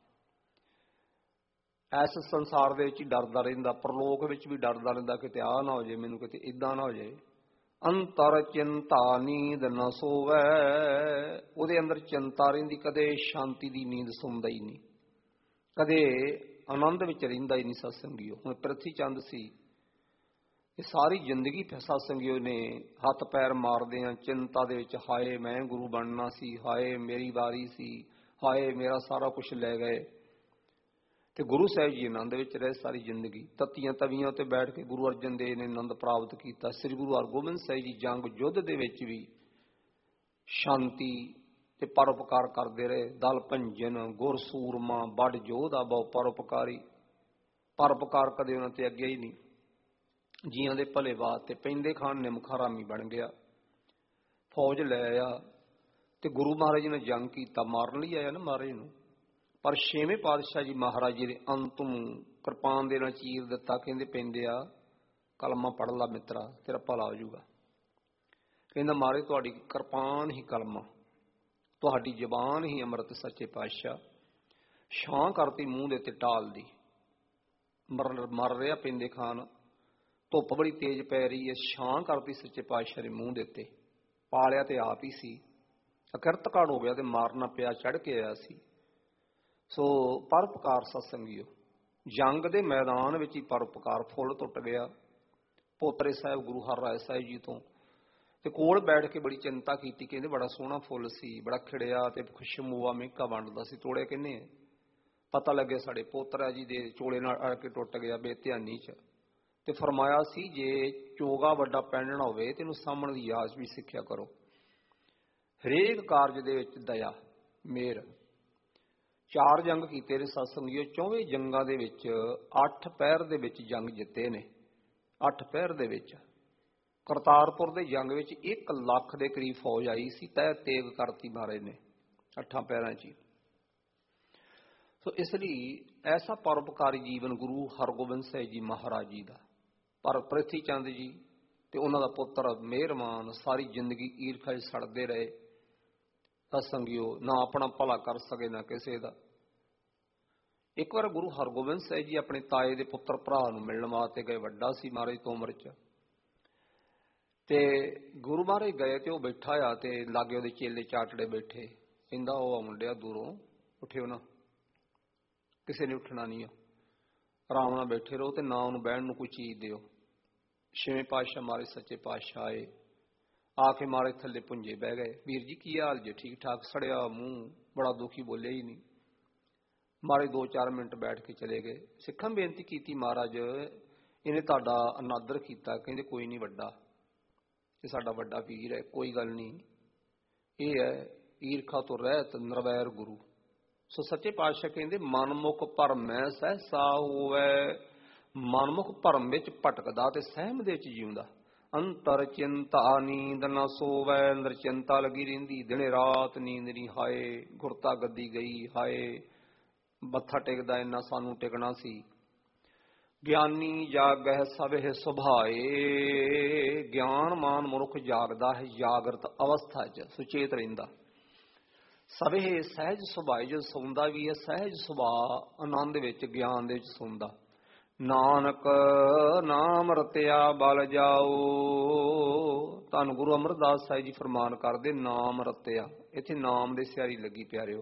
ਇਸ ਸੰਸਾਰ ਦੇ ਵਿੱਚ ਹੀ ਡਰਦਾ ਰਹਿੰਦਾ, ਪਰਲੋਕ ਵਿੱਚ ਵੀ ਡਰਦਾ ਰਹਿੰਦਾ, ਕਿਤੇ ਆਹ ਨਾ ਹੋ ਜਾਏ ਮੈਨੂੰ, ਕਿਤੇ ਏਦਾਂ ਨਾ ਹੋ ਜਾਏ। ਅੰਤਰ ਚਿੰਤਾ ਨੀਂਦ ਨ ਸੋਵੈ। ਉਹਦੇ ਅੰਦਰ ਚਿੰਤਾ ਰਹਿੰਦੀ, ਕਦੇ ਸ਼ਾਂਤੀ ਦੀ ਨੀਂਦ ਸੌਂਦਾ ਹੀ ਨਹੀਂ, ਕਦੇ ਆਨੰਦ ਵਿੱਚ ਰਹਿੰਦਾ ਹੀ ਨਹੀਂ ਸਤਸੰਗੀਓ। ਹੁਣ ਪ੍ਰਿਥੀ ਚੰਦ ਸੀ, ਇਹ ਸਾਰੀ ਜ਼ਿੰਦਗੀ ਸਤਸੰਗੀਓ ਨੇ ਹੱਥ ਪੈਰ ਮਾਰਦੇ ਆ ਚਿੰਤਾ ਦੇ ਵਿੱਚ, ਹਾਏ ਮੈਂ ਗੁਰੂ ਬਣਨਾ ਸੀ, ਹਾਏ ਮੇਰੀ ਵਾਰੀ ਸੀ, ਹਾਏ ਮੇਰਾ ਸਾਰਾ ਕੁਛ ਲੈ ਗਏ। ਤੇ ਗੁਰੂ ਸਾਹਿਬ ਜੀ ਆਨੰਦ ਵਿੱਚ ਰਹੇ ਸਾਰੀ ਜ਼ਿੰਦਗੀ। ਤਤੀਆਂ ਤਵੀਆਂ ਉੱਤੇ ਬੈਠ ਕੇ ਗੁਰੂ ਅਰਜਨ ਦੇਵ ਨੇ ਆਨੰਦ ਪ੍ਰਾਪਤ ਕੀਤਾ। ਸ੍ਰੀ ਗੁਰੂ ਹਰਗੋਬਿੰਦ ਸਾਹਿਬ ਜੀ ਜੰਗ ਯੁੱਧ ਦੇ ਵਿੱਚ ਵੀ ਸ਼ਾਂਤੀ ਤੇ ਪਰਉਪਕਾਰ ਕਰਦੇ ਰਹੇ। ਦਲ ਭੰਜਨ ਗੁਰ ਸੂਰਮਾ ਬੜ ਜੋਧਾ ਬਹੁ ਪਰਉਪਕਾਰੀ। ਪਰਉਪਕਾਰ ਕਦੇ ਉਹਨਾਂ ਤੇ ਅੱਗੇ ਹੀ ਨਹੀਂ। ਜੀਆਂ ਦੇ ਭਲੇ ਵਾਸਤੇ ਪੈਂਦੇ ਖਾਨ ਨਿਮਕ ਹਰਾਮੀ ਬਣ ਗਿਆ। ਫੌਜ ਲੈ ਆਇਆ ਤੇ ਗੁਰੂ ਮਹਾਰਾਜ ਜੀ ਨੇ ਜੰਗ ਕੀਤਾ, ਮਾਰਨ ਲਈ ਆਇਆ ਨਾ ਮਹਾਰਾਜ ਨੂੰ। ਪਰ ਛੇਵੇਂ ਪਾਤਸ਼ਾਹ ਜੀ ਮਹਾਰਾਜ ਜੀ ਨੇ ਅੰਤ ਨੂੰ ਕਿਰਪਾਨ ਦੇ ਨਾਲ ਚੀਰ ਦਿੱਤਾ। ਕਹਿੰਦੇ ਪੈਂਦੇ ਆ ਕਲਮਾ ਪੜ੍ਹ ਲਾ ਮਿੱਤਰਾ, ਤੇਰਾ ਭਲਾ ਹੋ ਜਾਊਗਾ। ਕਹਿੰਦਾ ਮਹਾਰਾਜ ਤੁਹਾਡੀ ਕਿਰਪਾਨ ਹੀ ਕਲਮਾ, ਤੁਹਾਡੀ ਜ਼ਬਾਨ ਹੀ ਅੰਮ੍ਰਿਤ। ਸੱਚੇ ਪਾਤਸ਼ਾਹ ਛਾਂ ਕਰਤੀ ਮੂੰਹ ਦੇ ਉੱਤੇ ਟਾਲ ਦੀ। ਮਰ ਮਰ ਰਿਹਾ ਪੈਂਦੇ ਖਾਨ, ਧੁੱਪ ਬੜੀ ਤੇਜ਼ ਪੈ ਰਹੀ ਹੈ, ਛਾਂ ਕਰਤੀ ਸੱਚੇ ਪਾਤਸ਼ਾਹ ਦੇ ਮੂੰਹ ਦੇ ਉੱਤੇ। ਪਾਲਿਆ ਤੇ ਆਪ ਹੀ ਸੀ, ਅਕਿਰਤ ਕਾੜ ਹੋ ਗਿਆ ਤੇ ਮਾਰਨਾ ਪਿਆ, ਚੜ੍ਹ ਕੇ ਆਇਆ ਸੀ। ਸੋ ਪਰਉਪਕਾਰ ਸਤਸੰਗੀਓ, ਜੰਗ ਦੇ ਮੈਦਾਨ ਵਿੱਚ ਹੀ ਪਰਉਪਕਾਰ ਫੁੱਲ ਟੁੱਟ ਗਿਆ। ਪੋਤਰੇ ਸਾਹਿਬ ਗੁਰੂ ਹਰਿਰਾਏ ਸਾਹਿਬ ਜੀ ਤੋਂ ਤੇ ਕੋਲ ਬੈਠ ਕੇ ਬੜੀ ਚਿੰਤਾ ਕੀਤੀ। ਕਹਿੰਦੇ ਬੜਾ ਸੋਹਣਾ ਫੁੱਲ ਸੀ, ਬੜਾ ਖਿੜਿਆ ਤੇ ਖੁਸ਼ਬੂਆ ਮਹਿਕਾ ਵੰਡਦਾ ਸੀ, ਤੋੜਿਆ ਕਿੰਨੇ? ਪਤਾ ਲੱਗਿਆ ਸਾਡੇ ਪੋਤਰਾ ਜੀ ਦੇ ਚੋਲੇ ਨਾਲ ਅੜ ਕੇ ਟੁੱਟ ਗਿਆ ਬੇਧਿਆਨੀ ਚ। ਤੇ ਫਰਮਾਇਆ ਸੀ ਜੇ ਚੋਗਾ ਵੱਡਾ ਪਹਿਨਣਾ ਹੋਵੇ ਤੇ ਇਹਨੂੰ ਸਾਂਭਣ ਦੀ ਆਸ ਵੀ ਸਿੱਖਿਆ ਕਰੋ। ਹਰੇਕ ਕਾਰਜ ਦੇ ਵਿੱਚ ਦਇਆ, ਮਿਹਰ। ਚਾਰ ਜੰਗ ਕੀਤੇ ਨੇ ਸਤਸੰਗੀਓ। ਚੌਵੇਂ ਜੰਗਾਂ ਦੇ ਵਿੱਚ ਅੱਠ ਪਹਿਰ ਦੇ ਵਿੱਚ ਜੰਗ ਜਿੱਤੇ ਨੇ। ਅੱਠ ਪਹਿਰ ਦੇ ਵਿੱਚ ਕਰਤਾਰਪੁਰ ਦੇ ਜੰਗ ਵਿੱਚ ਇੱਕ ਲੱਖ ਦੇ ਕਰੀਬ ਫੌਜ ਆਈ ਸੀ, ਤਹਿ ਤੇਗ ਕਰਤੀ ਮਹਾਰਾਜ ਨੇ ਅੱਠਾਂ ਪਹਿਰਾਂ 'ਚ। ਸੋ ਇਸ ਲਈ ਐਸਾ ਪਰਉਪਕਾਰੀ ਜੀਵਨ ਗੁਰੂ ਹਰਗੋਬਿੰਦ ਸਾਹਿਬ ਜੀ ਮਹਾਰਾਜ ਜੀ ਦਾ। ਪਰ ਪ੍ਰਿਥੀ ਚੰਦ ਜੀ ਤੇ ਉਹਨਾਂ ਦਾ ਪੁੱਤਰ ਮਿਹਰਮਾਨ ਸਾਰੀ ਜ਼ਿੰਦਗੀ ਈਰਖਾ 'ਚ ਸੜਦੇ ਰਹੇ। ਸਤਸੰਗੀਓ, ਨਾ ਆਪਣਾ ਭਲਾ ਕਰ ਸਕੇ ਨਾ ਕਿਸੇ ਦਾ। ਇੱਕ ਵਾਰ ਗੁਰੂ ਹਰਗੋਬਿੰਦ ਸਾਹਿਬ ਜੀ ਆਪਣੇ ਤਾਏ ਦੇ ਪੁੱਤਰ ਭਰਾ ਨੂੰ ਮਿਲਣ ਵਾਸਤੇ ਗਏ। ਵੱਡਾ ਸੀ ਮਹਾਰਾਜ ਤੋਂ ਉਮਰ 'ਚ, ਤੇ ਗੁਰੂ ਮਹਾਰਾਜ ਗਏ ਤੇ ਉਹ ਬੈਠਾ ਆ ਤੇ ਲਾਗੇ ਉਹਦੇ ਚੇਲੇ ਚਾਟੜੇ ਬੈਠੇ। ਕਹਿੰਦਾ ਉਹ ਮੁੰਡਿਆ ਦੂਰੋਂ ਉੱਠਿਓ ਨਾ, ਕਿਸੇ ਨੇ ਉੱਠਣਾ ਨਹੀਂ ਆ, ਆਰਾਮ ਨਾਲ ਬੈਠੇ ਰਹੋ ਤੇ ਨਾ ਉਹਨੂੰ ਬਹਿਣ ਨੂੰ ਕੋਈ ਚੀਜ਼ ਦਿਓ। ਛੇਵੇਂ ਪਾਤਸ਼ਾਹ ਮਹਾਰਾਜ ਸੱਚੇ ਪਾਤਸ਼ਾਹ ਆਏ, ਆ ਕੇ ਮਹਾਰਾਜ ਥੱਲੇ ਪੁੰਜੇ ਬਹਿ ਗਏ। ਵੀਰ ਜੀ ਕੀ ਹਾਲ ਜੇ? ਠੀਕ ਠਾਕ। ਸੜਿਆ ਮੂੰਹ, ਬੜਾ ਦੁਖੀ, ਬੋਲਿਆ ਹੀ ਨਹੀਂ। ਮਹਾਰਾਜ ਦੋ ਚਾਰ ਮਿੰਟ ਬੈਠ ਕੇ ਚਲੇ ਗਏ। ਸਿੱਖਾਂ ਬੇਨਤੀ ਕੀਤੀ, ਮਹਾਰਾਜ ਇਹਨੇ ਤੁਹਾਡਾ ਅਨਾਦਰ ਕੀਤਾ। ਕਹਿੰਦੇ ਕੋਈ ਨਹੀਂ, ਵੱਡਾ ਇਹ ਸਾਡਾ ਵੱਡਾ ਵੀਰ ਹੈ, ਕੋਈ ਗੱਲ ਨਹੀਂ। ਇਹ ਹੈ ਈਰਖਾ ਤੋਂ ਰਹਿਤ ਨਿਰਵੈਰ ਗੁਰੂ। ਸੋ ਸੱਚੇ ਪਾਤਸ਼ਾਹ ਕਹਿੰਦੇ ਮਨਮੁਖ ਭਰਮੈ ਸਹਿਸਾ ਹੋਵੇ। ਮਨਮੁਖ ਭਰਮ ਵਿੱਚ ਭਟਕਦਾ ਤੇ ਸਹਿਮ ਦੇ ਵਿੱਚ ਜਿਉਂਦਾ। ਅੰਤਰ ਚਿੰਤਾ ਨੀਂਦ ਨਾ ਸੋਵੈ। ਅੰਦਰ ਚਿੰਤਾ ਲੱਗੀ ਰਹਿੰਦੀ, ਦਿਨੇ ਰਾਤ ਨੀਂਦ ਨਹੀਂ। ਹਾਏ ਗੁਰਤਾ ਗੱਦੀ ਗਈ, ਹਾਏ ਮੱਥਾ ਟੇਕਦਾ ਇੰਨਾ ਸਾਨੂੰ ਟਿਕਣਾ ਸੀ। ਗਿਆਨੀ ਜਾਗਹਿ ਸਭੇ ਸੁਭਾਏ। ਗਿਆਨਮਾਨ ਮਨੁੱਖ ਜਾਗਦਾ ਹੈ ਜਾਗਰਤ ਅਵਸਥਾ 'ਚ, ਸੁਚੇਤ ਰਹਿੰਦਾ। ਸਭੇ ਸਹਿਜ ਸੁਭਾਏ, ਜਦੋਂ ਸੌਂਦਾ ਵੀ ਹੈ ਸਹਿਜ ਸੁਭਾਅ ਆਨੰਦ ਵਿੱਚ, ਗਿਆਨ ਦੇ ਵਿੱਚ ਸੌਂਦਾ। ਨਾਨਕ ਨਾਮ ਰਤਿਆ ਬਲ ਜਾਓ। ਧੰਨ ਗੁਰੂ ਅਮਰਦਾਸ ਸਾਹਿਬ ਜੀ ਫਰਮਾਨ ਕਰਦੇ, ਨਾਮ ਰਤਿਆ। ਇੱਥੇ ਨਾਮ ਦੇ ਸਿਆਰੀ ਲੱਗੀ ਪਿਆਰਿਓ।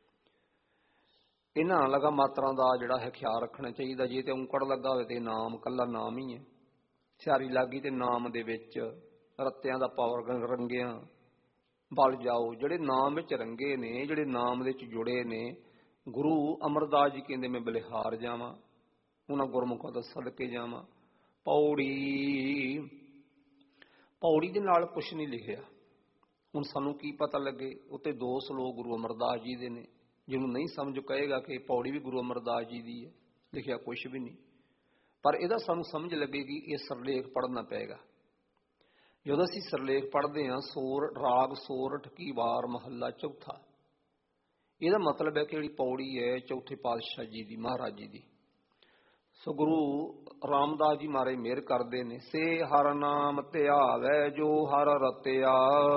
ਇਹਨਾਂ ਲਗਾ ਮਾਤਰਾ ਦਾ ਜਿਹੜਾ ਹੈ ਖਿਆਲ ਰੱਖਣਾ ਚਾਹੀਦਾ। ਜੇ ਤੇ ਔਂਕੜ ਲੱਗਾ ਹੋਵੇ ਤੇ ਨਾਮ ਕੱਲਾ ਨਾਮ ਹੀ ਹੈ। ਸਿਆਰੀ ਲੱਗੀ ਤੇ ਨਾਮ ਦੇ ਵਿੱਚ ਰਤਿਆਂ ਦਾ ਪਾਵਰ ਰੰਗਿਆਂ ਬਲ ਜਾਓ। ਜਿਹੜੇ ਨਾਮ ਵਿੱਚ ਰੰਗੇ ਨੇ, ਜਿਹੜੇ ਨਾਮ ਦੇ ਵਿੱਚ ਜੁੜੇ ਨੇ, ਗੁਰੂ ਅਮਰਦਾਸ ਜੀ ਕਹਿੰਦੇ ਮੈਂ ਬਲਿਹਾਰ ਜਾਵਾਂ, ਉਹਨਾਂ ਗੁਰਮੁਖਾਂ ਤੋਂ ਸਦਕੇ ਜਾਵਾਂ। ਪੌੜੀ ਪੌੜੀ ਦੇ ਨਾਲ ਕੁਛ ਨਹੀਂ ਲਿਖਿਆ। ਹੁਣ ਸਾਨੂੰ ਕੀ ਪਤਾ ਲੱਗੇ? ਉੱਤੇ ਦੋ ਸਲੋਕ ਗੁਰੂ ਅਮਰਦਾਸ ਜੀ ਦੇ ਨੇ। ਜਿਹਨੂੰ ਨਹੀਂ ਸਮਝ ਕਹੇਗਾ ਕਿ ਪੌੜੀ ਵੀ ਗੁਰੂ ਅਮਰਦਾਸ ਜੀ ਦੀ ਹੈ, ਲਿਖਿਆ ਕੁਛ ਵੀ ਨਹੀਂ। ਪਰ ਇਹਦਾ ਸਾਨੂੰ ਸਮਝ ਲੱਗੇਗੀ, ਇਹ ਸਰਲੇਖ ਪੜ੍ਹਨਾ ਪਏਗਾ। ਜਦੋਂ ਅਸੀਂ ਸਰਲੇਖ ਪੜ੍ਹਦੇ ਹਾਂ, ਸੋਰ ਰਾਗ ਸੋਰਠ ਕੀ ਵਾਰ ਮਹੱਲਾ ਚੌਥਾ, ਇਹਦਾ ਮਤਲਬ ਹੈ ਕਿ ਜਿਹੜੀ ਪੌੜੀ ਹੈ ਚੌਥੇ ਪਾਤਸ਼ਾਹ ਜੀ ਦੀ, ਮਹਾਰਾਜ ਜੀ ਦੀ। ਸੋ ਗੁਰੂ ਰਾਮਦਾਸ ਜੀ ਮਹਾਰਾਜ ਮਿਹਰ ਕਰਦੇ ਨੇ। ਸੇ ਹਰ ਨਾਮ ਧਿਆਵੈ ਜੋ ਹਰ ਰਤਿਆ।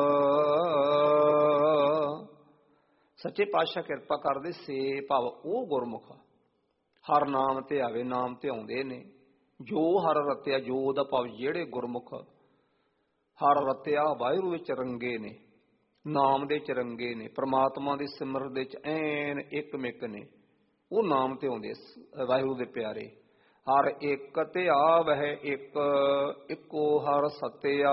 ਸੱਚੇ ਪਾਤਸ਼ਾਹ ਕਿਰਪਾ ਕਰਦੇ। ਸੇ ਭਾਵ ਉਹ ਗੁਰਮੁਖ ਹਰ ਨਾਮ ਧਿਆਵੇ, ਨਾਮ ਧਿਆਉਂਦੇ ਨੇ। ਜੋ ਹਰ ਰਤਿਆ, ਜੋ ਉਹਦਾ ਭਾਵ ਜਿਹੜੇ ਗੁਰਮੁਖ ਹਰ ਰਤਿਆ ਵਾਹਿਗੁਰੂ ਵਿੱਚ ਰੰਗੇ ਨੇ, ਨਾਮ ਦੇ ਵਿੱਚ ਰੰਗੇ ਨੇ, ਪ੍ਰਮਾਤਮਾ ਦੇ ਸਿਮਰਨ ਦੇ ਵਿੱਚ ਐਨ ਇੱਕ ਮਿੱਕ ਨੇ, ਉਹ ਨਾਮ ਧਿਆਉਂਦੇ ਵਾਹਿਗੁਰੂ ਦੇ ਪਿਆਰੇ। ਹਰ ਇੱਕ ਧਿਆਵਹਿ ਇੱਕ, ਇੱਕੋ ਹਰ ਸਤਿਆ।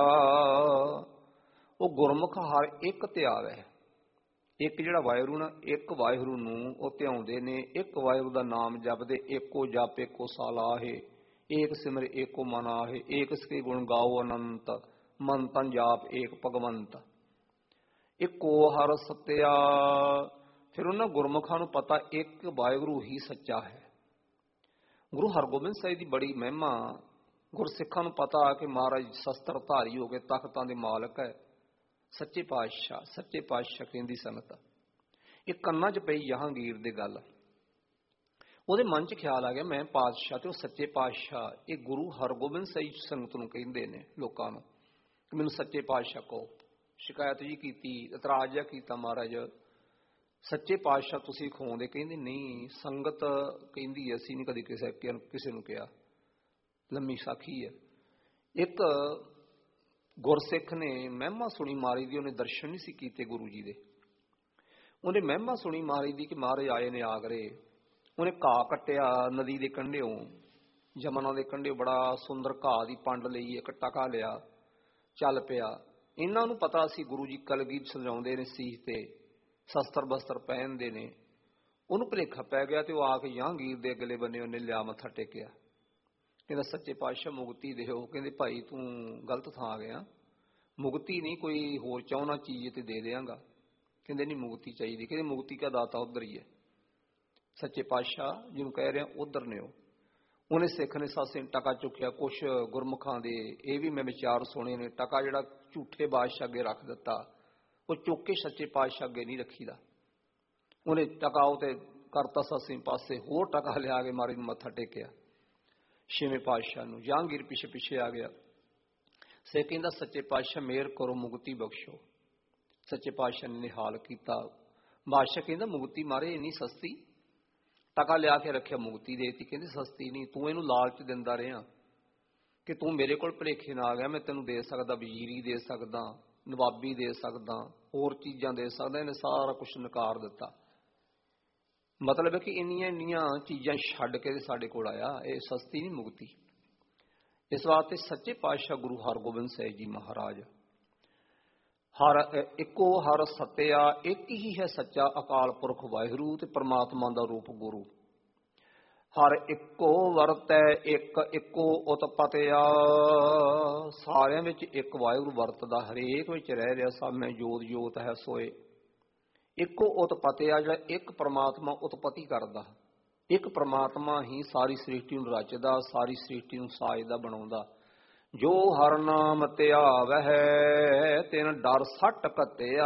ਉਹ ਗੁਰਮੁਖ ਹਰ ਇੱਕ ਧਿਆਵਹਿ, ਇੱਕ ਜਿਹੜਾ ਵਾਹਿਗੁਰੂ ਨਾ, ਇੱਕ ਵਾਹਿਗੁਰੂ ਨੂੰ ਉਹ ਧਿਆਉਂਦੇ ਨੇ। ਇੱਕ ਵਾਹਿਗੁਰੂ ਦਾ ਨਾਮ ਜਪਦੇ। ਏਕੋ ਜਪ ਏਕੋ ਸਾਲਾਹੇ, ਏਕ ਸਿਮਰ ਏਕੋ ਮਨ ਆਹੇ, ਏਕ ਸ੍ਰੀ ਗੁਣ ਗਾਓ ਅਨੰਤ, ਮਨ ਤਨ ਜਾਪ ਏਕ ਭਗਵੰਤ। ਇੱਕੋ ਹਰ ਸਤਿਆ। ਫਿਰ ਉਹਨਾਂ ਗੁਰਮੁਖਾਂ ਨੂੰ ਪਤਾ ਇੱਕ ਵਾਹਿਗੁਰੂ ਹੀ ਸੱਚਾ ਹੈ। ਗੁਰੂ ਹਰਗੋਬਿੰਦ ਸਾਹਿਬ ਦੀ ਬੜੀ ਮਹਿਮਾ। ਗੁਰਸਿੱਖਾਂ ਨੂੰ ਪਤਾ ਕਿ ਮਹਾਰਾਜ ਸ਼ਸਤਰ ਧਾਰੀ ਹੋ ਕੇ ਤਖਤਾਂ ਦੇ ਮਾਲਕ ਹੈ। ਸੱਚੇ ਪਾਤਸ਼ਾਹ ਸੱਚੇ ਪਾਤਸ਼ਾਹ ਕਹਿੰਦੀ ਸੰਗਤ। ਇਹ ਕੰਨਾਂ 'ਚ ਪਈ ਜਹਾਂਗੀਰ ਦੀ ਗੱਲ। ਉਹਦੇ ਮਨ 'ਚ ਖਿਆਲ ਆ ਗਿਆ, ਮੈਂ ਪਾਤਸ਼ਾਹ ਤੇ ਉਹ ਸੱਚੇ ਪਾਤਸ਼ਾਹ। ਇਹ ਗੁਰੂ ਹਰਗੋਬਿੰਦ ਸਾਹਿਬ ਸੰਗਤ ਨੂੰ ਕਹਿੰਦੇ ਨੇ, ਲੋਕਾਂ ਨੂੰ, ਕਿ ਮੈਨੂੰ ਸੱਚੇ ਪਾਤਸ਼ਾਹ ਕਹੋ। ਸ਼ਿਕਾਇਤ ਜੀ ਕੀਤੀ, ਇਤਰਾਜ਼ ਜਿਹਾ ਕੀਤਾ। ਮਹਾਰਾਜ ਸੱਚੇ ਪਾਤਸ਼ਾਹ ਤੁਸੀਂ ਖਵਾਉਂਦੇ? ਕਹਿੰਦੇ ਨਹੀਂ, ਸੰਗਤ ਕਹਿੰਦੀ ਅਸੀਂ ਨਹੀਂ ਕਦੇ ਕਿਸੇ ਕਿਸੇ ਨੂੰ ਕਿਹਾ। ਲੰਮੀ ਸਾਖੀ ਹੈ। ਇੱਕ ਗੁਰਸਿੱਖ ਨੇ ਮਹਿਮਾ ਸੁਣੀ ਮਹਾਰਾਜ ਦੀ। ਉਹਨੇ ਦਰਸ਼ਨ ਨਹੀਂ ਸੀ ਕੀਤੇ ਗੁਰੂ ਜੀ ਦੇ। ਉਹਨੇ ਮਹਿਮਾ ਸੁਣੀ ਮਹਾਰਾਜ ਦੀ ਕਿ ਮਹਾਰਾਜ ਆਏ ਨੇ ਆਗਰੇ। ਉਹਨੇ ਘਾਹ ਕੱਟਿਆ ਨਦੀ ਦੇ ਕੰਢਿਓਂ, ਜਮਨਾ ਦੇ ਕੰਢਿਓਂ ਬੜਾ ਸੁੰਦਰ ਘਾਹ ਦੀ ਪੰਡ ਲਈ, ਇੱਕ ਟਕਾ ਲਿਆ, ਚੱਲ ਪਿਆ। ਇਹਨਾਂ ਨੂੰ ਪਤਾ ਸੀ ਗੁਰੂ ਜੀ ਕਲਗੀਤ ਸਜਾਉਂਦੇ ਨੇ ਸੀਸ ਤੇ, ਸ਼ਸਤਰ ਬਸਤਰ ਪਹਿਨਦੇ ਨੇ। ਉਹਨੂੰ ਭੁਲੇਖਾ ਪੈ ਗਿਆ ਤੇ ਉਹ ਆ ਕੇ ਜਹਾਂਗੀਰ ਦੇ ਅਗਲੇ ਬੰਨੇ ਉਹਨੇ ਲਿਆ, ਮੱਥਾ ਟੇਕਿਆ। ਕਹਿੰਦਾ ਸੱਚੇ ਪਾਤਸ਼ਾਹ ਮੁਕਤੀ ਦਿਓ। ਕਹਿੰਦੇ ਭਾਈ ਤੂੰ ਗਲਤ ਥਾਂ ਆ ਗਿਆ, ਮੁਕਤੀ ਨਹੀਂ, ਕੋਈ ਹੋਰ ਚਾਹੁੰਦਾ ਚੀਜ਼ ਤੇ ਦੇ ਦਿਆਂਗਾ। ਕਹਿੰਦੇ ਨਹੀਂ ਮੁਕਤੀ ਚਾਹੀਦੀ। ਕਹਿੰਦੇ ਮੁਕਤੀ ਕਾ ਦਾਤਾ ਉੱਧਰ ਹੀ ਹੈ। ਸੱਚੇ ਪਾਤਸ਼ਾਹ ਜਿਹਨੂੰ ਕਹਿ ਰਹੇ ਉਧਰ ਨੇ, ਉਹ ਉਹਨੇ ਸਿੱਖ ਨੇ ਸਾਸੇ ਟਕਾ ਚੁੱਕਿਆ। ਕੁਛ ਗੁਰਮੁਖਾਂ ਦੇ ਇਹ ਵੀ ਮੈਂ ਵਿਚਾਰ ਸੁਣੇ ਨੇ, ਟਕਾ ਜਿਹੜਾ ਝੂਠੇ ਬਾਦਸ਼ਾਹ ਅੱਗੇ ਰੱਖ ਦਿੱਤਾ, ਉਹ ਚੁੱਕ ਕੇ ਸੱਚੇ ਪਾਤਸ਼ਾਹ ਅੱਗੇ ਨਹੀਂ ਰੱਖੀਦਾ। ਉਹਨੇ ਟਕਾ ਉਹ ਤੇ ਕਰਤਾ ਸਾਸੇ ਪਾਸੇ, ਹੋਰ ਟਕਾ ਲਿਆ ਕੇ ਮਾਰੀ ਨੂੰ ਮੱਥਾ ਟੇਕਿਆ ਛੇਵੇਂ ਪਾਤਸ਼ਾਹ ਨੂੰ। ਜਹਾਂਗੀਰ ਪਿੱਛੇ ਪਿੱਛੇ ਆ ਗਿਆ। ਸੇ ਕਹਿੰਦਾ ਸੱਚੇ ਪਾਤਸ਼ਾਹ ਮਿਹਰ ਕਰੋ, ਮੁਕਤੀ ਬਖਸ਼ੋ। ਸੱਚੇ ਪਾਤਸ਼ਾਹ ਨੇ ਨਿਹਾਲ ਕੀਤਾ। ਬਾਦਸ਼ਾਹ ਕਹਿੰਦਾ ਮੁਕਤੀ ਮਾਰੇ ਇੰਨੀ ਸਸਤੀ? ਟਕਾ ਲਿਆ ਕੇ ਰੱਖਿਆ, ਮੁਕਤੀ ਦੇਤੀ। ਕਹਿੰਦੇ ਸਸਤੀ ਨਹੀਂ, ਤੂੰ ਇਹਨੂੰ ਲਾਲਚ ਦਿੰਦਾ ਰਿਹਾ ਕਿ ਤੂੰ ਮੇਰੇ ਕੋਲ ਭੁਲੇਖੇ ਨਾਲ ਆ ਗਿਆ, ਮੈਂ ਤੈਨੂੰ ਦੇ ਸਕਦਾ, ਵਜ਼ੀਰੀ ਦੇ ਸਕਦਾ, ਨਵਾਬੀ ਦੇ ਸਕਦਾ, ਹੋਰ ਚੀਜ਼ਾਂ ਦੇ ਸਕਦਾ। ਇਹਨੇ ਸਾਰਾ ਕੁਛ ਨਕਾਰ ਦਿੱਤਾ। ਮਤਲਬ ਹੈ ਕਿ ਇੰਨੀਆਂ ਇੰਨੀਆਂ ਚੀਜ਼ਾਂ ਛੱਡ ਕੇ ਸਾਡੇ ਕੋਲ ਆਇਆ। ਇਹ ਸਸਤੀ ਨਹੀਂ ਮੁਕਤੀ। ਇਸ ਵਾਸਤੇ ਸੱਚੇ ਪਾਤਸ਼ਾਹ ਗੁਰੂ ਹਰਗੋਬਿੰਦ ਸਾਹਿਬ ਜੀ ਮਹਾਰਾਜ ਹਰ ਇੱਕੋ ਹਰ ਸੱਤਿਆ, ਇੱਕ ਹੀ ਹੈ ਸੱਚਾ ਅਕਾਲ ਪੁਰਖ ਵਾਹਿਗੁਰੂ ਤੇ ਪਰਮਾਤਮਾ ਦਾ ਰੂਪ ਗੁਰੂ। ਹਰ ਇੱਕੋ ਵਰਤੈ ਇੱਕ ਇੱਕੋ ਉਤਪਤਿਆ, ਸਾਰਿਆਂ ਵਿੱਚ ਇੱਕ ਵਾਹਿਗੁਰੂ ਵਰਤਦਾ, ਹਰੇਕ ਵਿੱਚ ਰਹਿ ਰਿਹਾ। ਸਭ ਮੈਂ ਜੋਤ ਜੋਤ ਹੈ ਸੋਏ। ਇੱਕੋ ਉਤਪਤਿਆ, ਜਿਹੜਾ ਇੱਕ ਪਰਮਾਤਮਾ ਉਤਪਤੀ ਕਰਦਾ, ਇੱਕ ਪਰਮਾਤਮਾ ਹੀ ਸਾਰੀ ਸ੍ਰਿਸ਼ਟੀ ਨੂੰ ਰਚਦਾ, ਸਾਰੀ ਸ੍ਰਿਸ਼ਟੀ ਨੂੰ ਸਾਜਦਾ, ਬਣਾਉਂਦਾ। ਜੋ ਹਰ ਨਾਮ ਧਿਆਵਹਿ ਤਿਨ ਡਰ ਸੱਟ ਘੱਤਿਆ।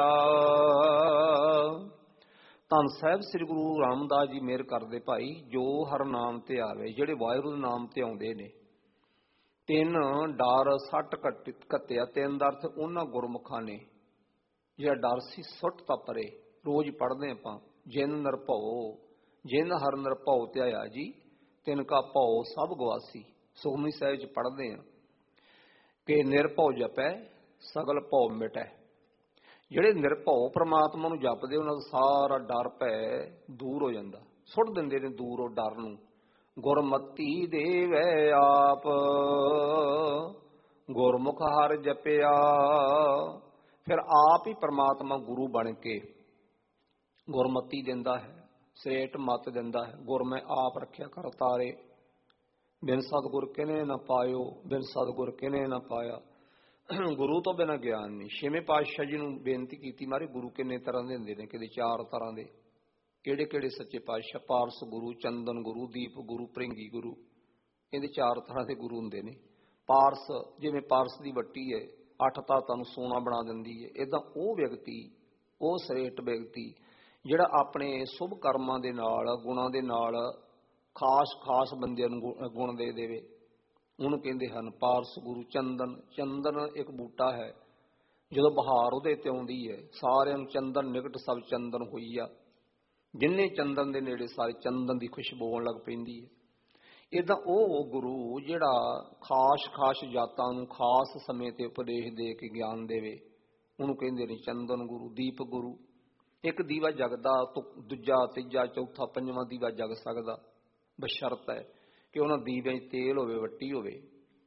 ਧੰਨ ਸਾਹਿਬ ਸ੍ਰੀ ਗੁਰੂ ਰਾਮਦਾਸ ਜੀ ਮਿਹਰ ਕਰਦੇ ਭਾਈ। ਜੋ ਹਰ ਨਾਮ ਧਿਆਵੇ, ਜਿਹੜੇ ਵਾਹਿਗੁਰੂ ਦੇ ਨਾਮ ਤੇ ਆਉਂਦੇ ਨੇ, ਤਿੰਨ ਡਰ ਸੱਟ ਘੱਤਿਆ। ਤਿੰਨ ਦਾ ਅਰਥ ਉਹਨਾਂ ਗੁਰਮੁਖਾਂ ਨੇ ਜਿਹੜਾ ਡਰ ਸੀ ਸੁੱਟ ਤਾਂ ਪਰੇ। ਰੋਜ਼ ਪੜ੍ਹਦੇ ਆਪਾਂ, ਜਿਨ ਨਿਰਭਉ ਜਿਨ ਹਰ ਨਿਰਭਉ ਧਿਆਇਆ ਜੀ, ਤਿਨ ਕਾ ਭਉ ਸਭ ਗਵਾਸੀ। ਸੁਖਮਨੀ ਸਾਹਿਬ ਚ ਪੜ੍ਹਦੇ ਆ ਕਿ ਨਿਰਭਉ ਜਪੈ ਸਗਲ ਭਉ ਮਿਟੈ। ਜਿਹੜੇ ਨਿਰਭਉ ਪ੍ਰਮਾਤਮਾ ਨੂੰ ਜਪਦੇ, ਉਹਨਾਂ ਦਾ ਸਾਰਾ ਡਰ ਭੈ ਦੂਰ ਹੋ ਜਾਂਦਾ, ਸੁੱਟ ਦਿੰਦੇ ਨੇ ਦੂਰ ਉਹ ਡਰ ਨੂੰ। ਗੁਰਮਤੀ ਦੇਵੈ ਆਪ ਗੁਰਮੁਖ ਹਰ ਜਪਿਆ। ਫਿਰ ਆਪ ਹੀ ਪ੍ਰਮਾਤਮਾ ਗੁਰੂ ਬਣ ਕੇ ਗੁਰਮਤੀ ਦਿੰਦਾ ਹੈ, ਸ੍ਰੇਟ ਮਤ ਦਿੰਦਾ ਹੈ। ਗੁਰ ਮੈਂ ਆਪ ਰੱਖਿਆ ਕਰ ਤਾਰੇ, ਬਿਨ ਸਤਿਗੁਰ ਕਿਨੇ ਨਾ ਪਾਇਓ, ਬਿਨ ਸਤਿਗੁਰ ਕਿਨੇ ਨਾ ਪਾਇਆ। ਗੁਰੂ ਤੋਂ ਬਿਨਾਂ ਗਿਆਨ ਨਹੀਂ। ਛੇਵੇਂ ਪਾਤਸ਼ਾਹ ਜੀ ਨੂੰ ਬੇਨਤੀ ਕੀਤੀ, ਮਾਰੇ ਗੁਰੂ ਕਿੰਨੇ ਤਰ੍ਹਾਂ ਦੇ ਹੁੰਦੇ ਨੇ? ਕਿਤੇ ਚਾਰ ਤਰ੍ਹਾਂ ਦੇ। ਕਿਹੜੇ ਕਿਹੜੇ ਸੱਚੇ ਪਾਤਸ਼ਾਹ? ਪਾਰਸ ਗੁਰੂ, ਚੰਦਨ ਗੁਰੂ, ਦੀਪ ਗੁਰੂ, ਭ੍ਰਿੰਗੀ ਗੁਰੂ। ਇਹਦੇ ਚਾਰ ਤਰ੍ਹਾਂ ਦੇ ਗੁਰੂ ਹੁੰਦੇ ਨੇ। ਪਾਰਸ, ਜਿਵੇਂ ਪਾਰਸ ਦੀ ਵੱਟੀ ਹੈ, ਅੱਠ ਧਾਤਾਂ ਨੂੰ ਸੋਨਾ ਬਣਾ ਦਿੰਦੀ ਹੈ, ਇੱਦਾਂ ਉਹ ਵਿਅਕਤੀ, ਉਹ ਸ੍ਰੇਸ਼ਟ ਵਿਅਕਤੀ ਜਿਹੜਾ ਆਪਣੇ ਸ਼ੁਭ ਕਰਮਾਂ ਦੇ ਨਾਲ, ਗੁਣਾਂ ਦੇ ਨਾਲ ਖਾਸ ਖਾਸ ਬੰਦਿਆਂ ਨੂੰ ਗੁਣ ਦੇ ਦੇਵੇ, ਉਹਨੂੰ ਕਹਿੰਦੇ ਹਨ ਪਾਰਸ ਗੁਰੂ। ਚੰਦਨ, ਚੰਦਨ ਇੱਕ ਬੂਟਾ ਹੈ, ਜਦੋਂ ਬਹਾਰ ਉਹਦੇ ਤੇ ਆਉਂਦੀ ਹੈ, ਸਾਰਿਆਂ ਨੂੰ ਚੰਦਨ ਨਿਕਟ ਸਭ ਚੰਦਨ ਹੋਈ ਆ। ਜਿੰਨੇ ਚੰਦਨ ਦੇ ਨੇੜੇ ਸਾਰੇ ਚੰਦਨ ਦੀ ਖੁਸ਼ਬੂ ਆਉਣ ਲੱਗ ਪੈਂਦੀ ਹੈ। ਇੱਦਾਂ ਉਹ ਗੁਰੂ ਜਿਹੜਾ ਖਾਸ ਖਾਸ ਜਾਤਾਂ ਨੂੰ ਖਾਸ ਸਮੇਂ ਤੇ ਉਪਦੇਸ਼ ਦੇ ਕੇ ਗਿਆਨ ਦੇਵੇ, ਉਹਨੂੰ ਕਹਿੰਦੇ ਨੇ ਚੰਦਨ ਗੁਰੂ। ਦੀਪ ਗੁਰੂ, ਇੱਕ ਦੀਵਾ ਜਗਦਾ, ਦੂਜਾ ਤੀਜਾ ਚੌਥਾ ਪੰਜਵਾਂ ਦੀਵਾ ਜਗ ਸਕਦਾ, ਬਸ਼ਰਤ ਹੈ ਕਿ ਉਹਨਾਂ ਦੀਵਿਆਂ 'ਚ ਤੇਲ ਹੋਵੇ, ਵੱਟੀ ਹੋਵੇ।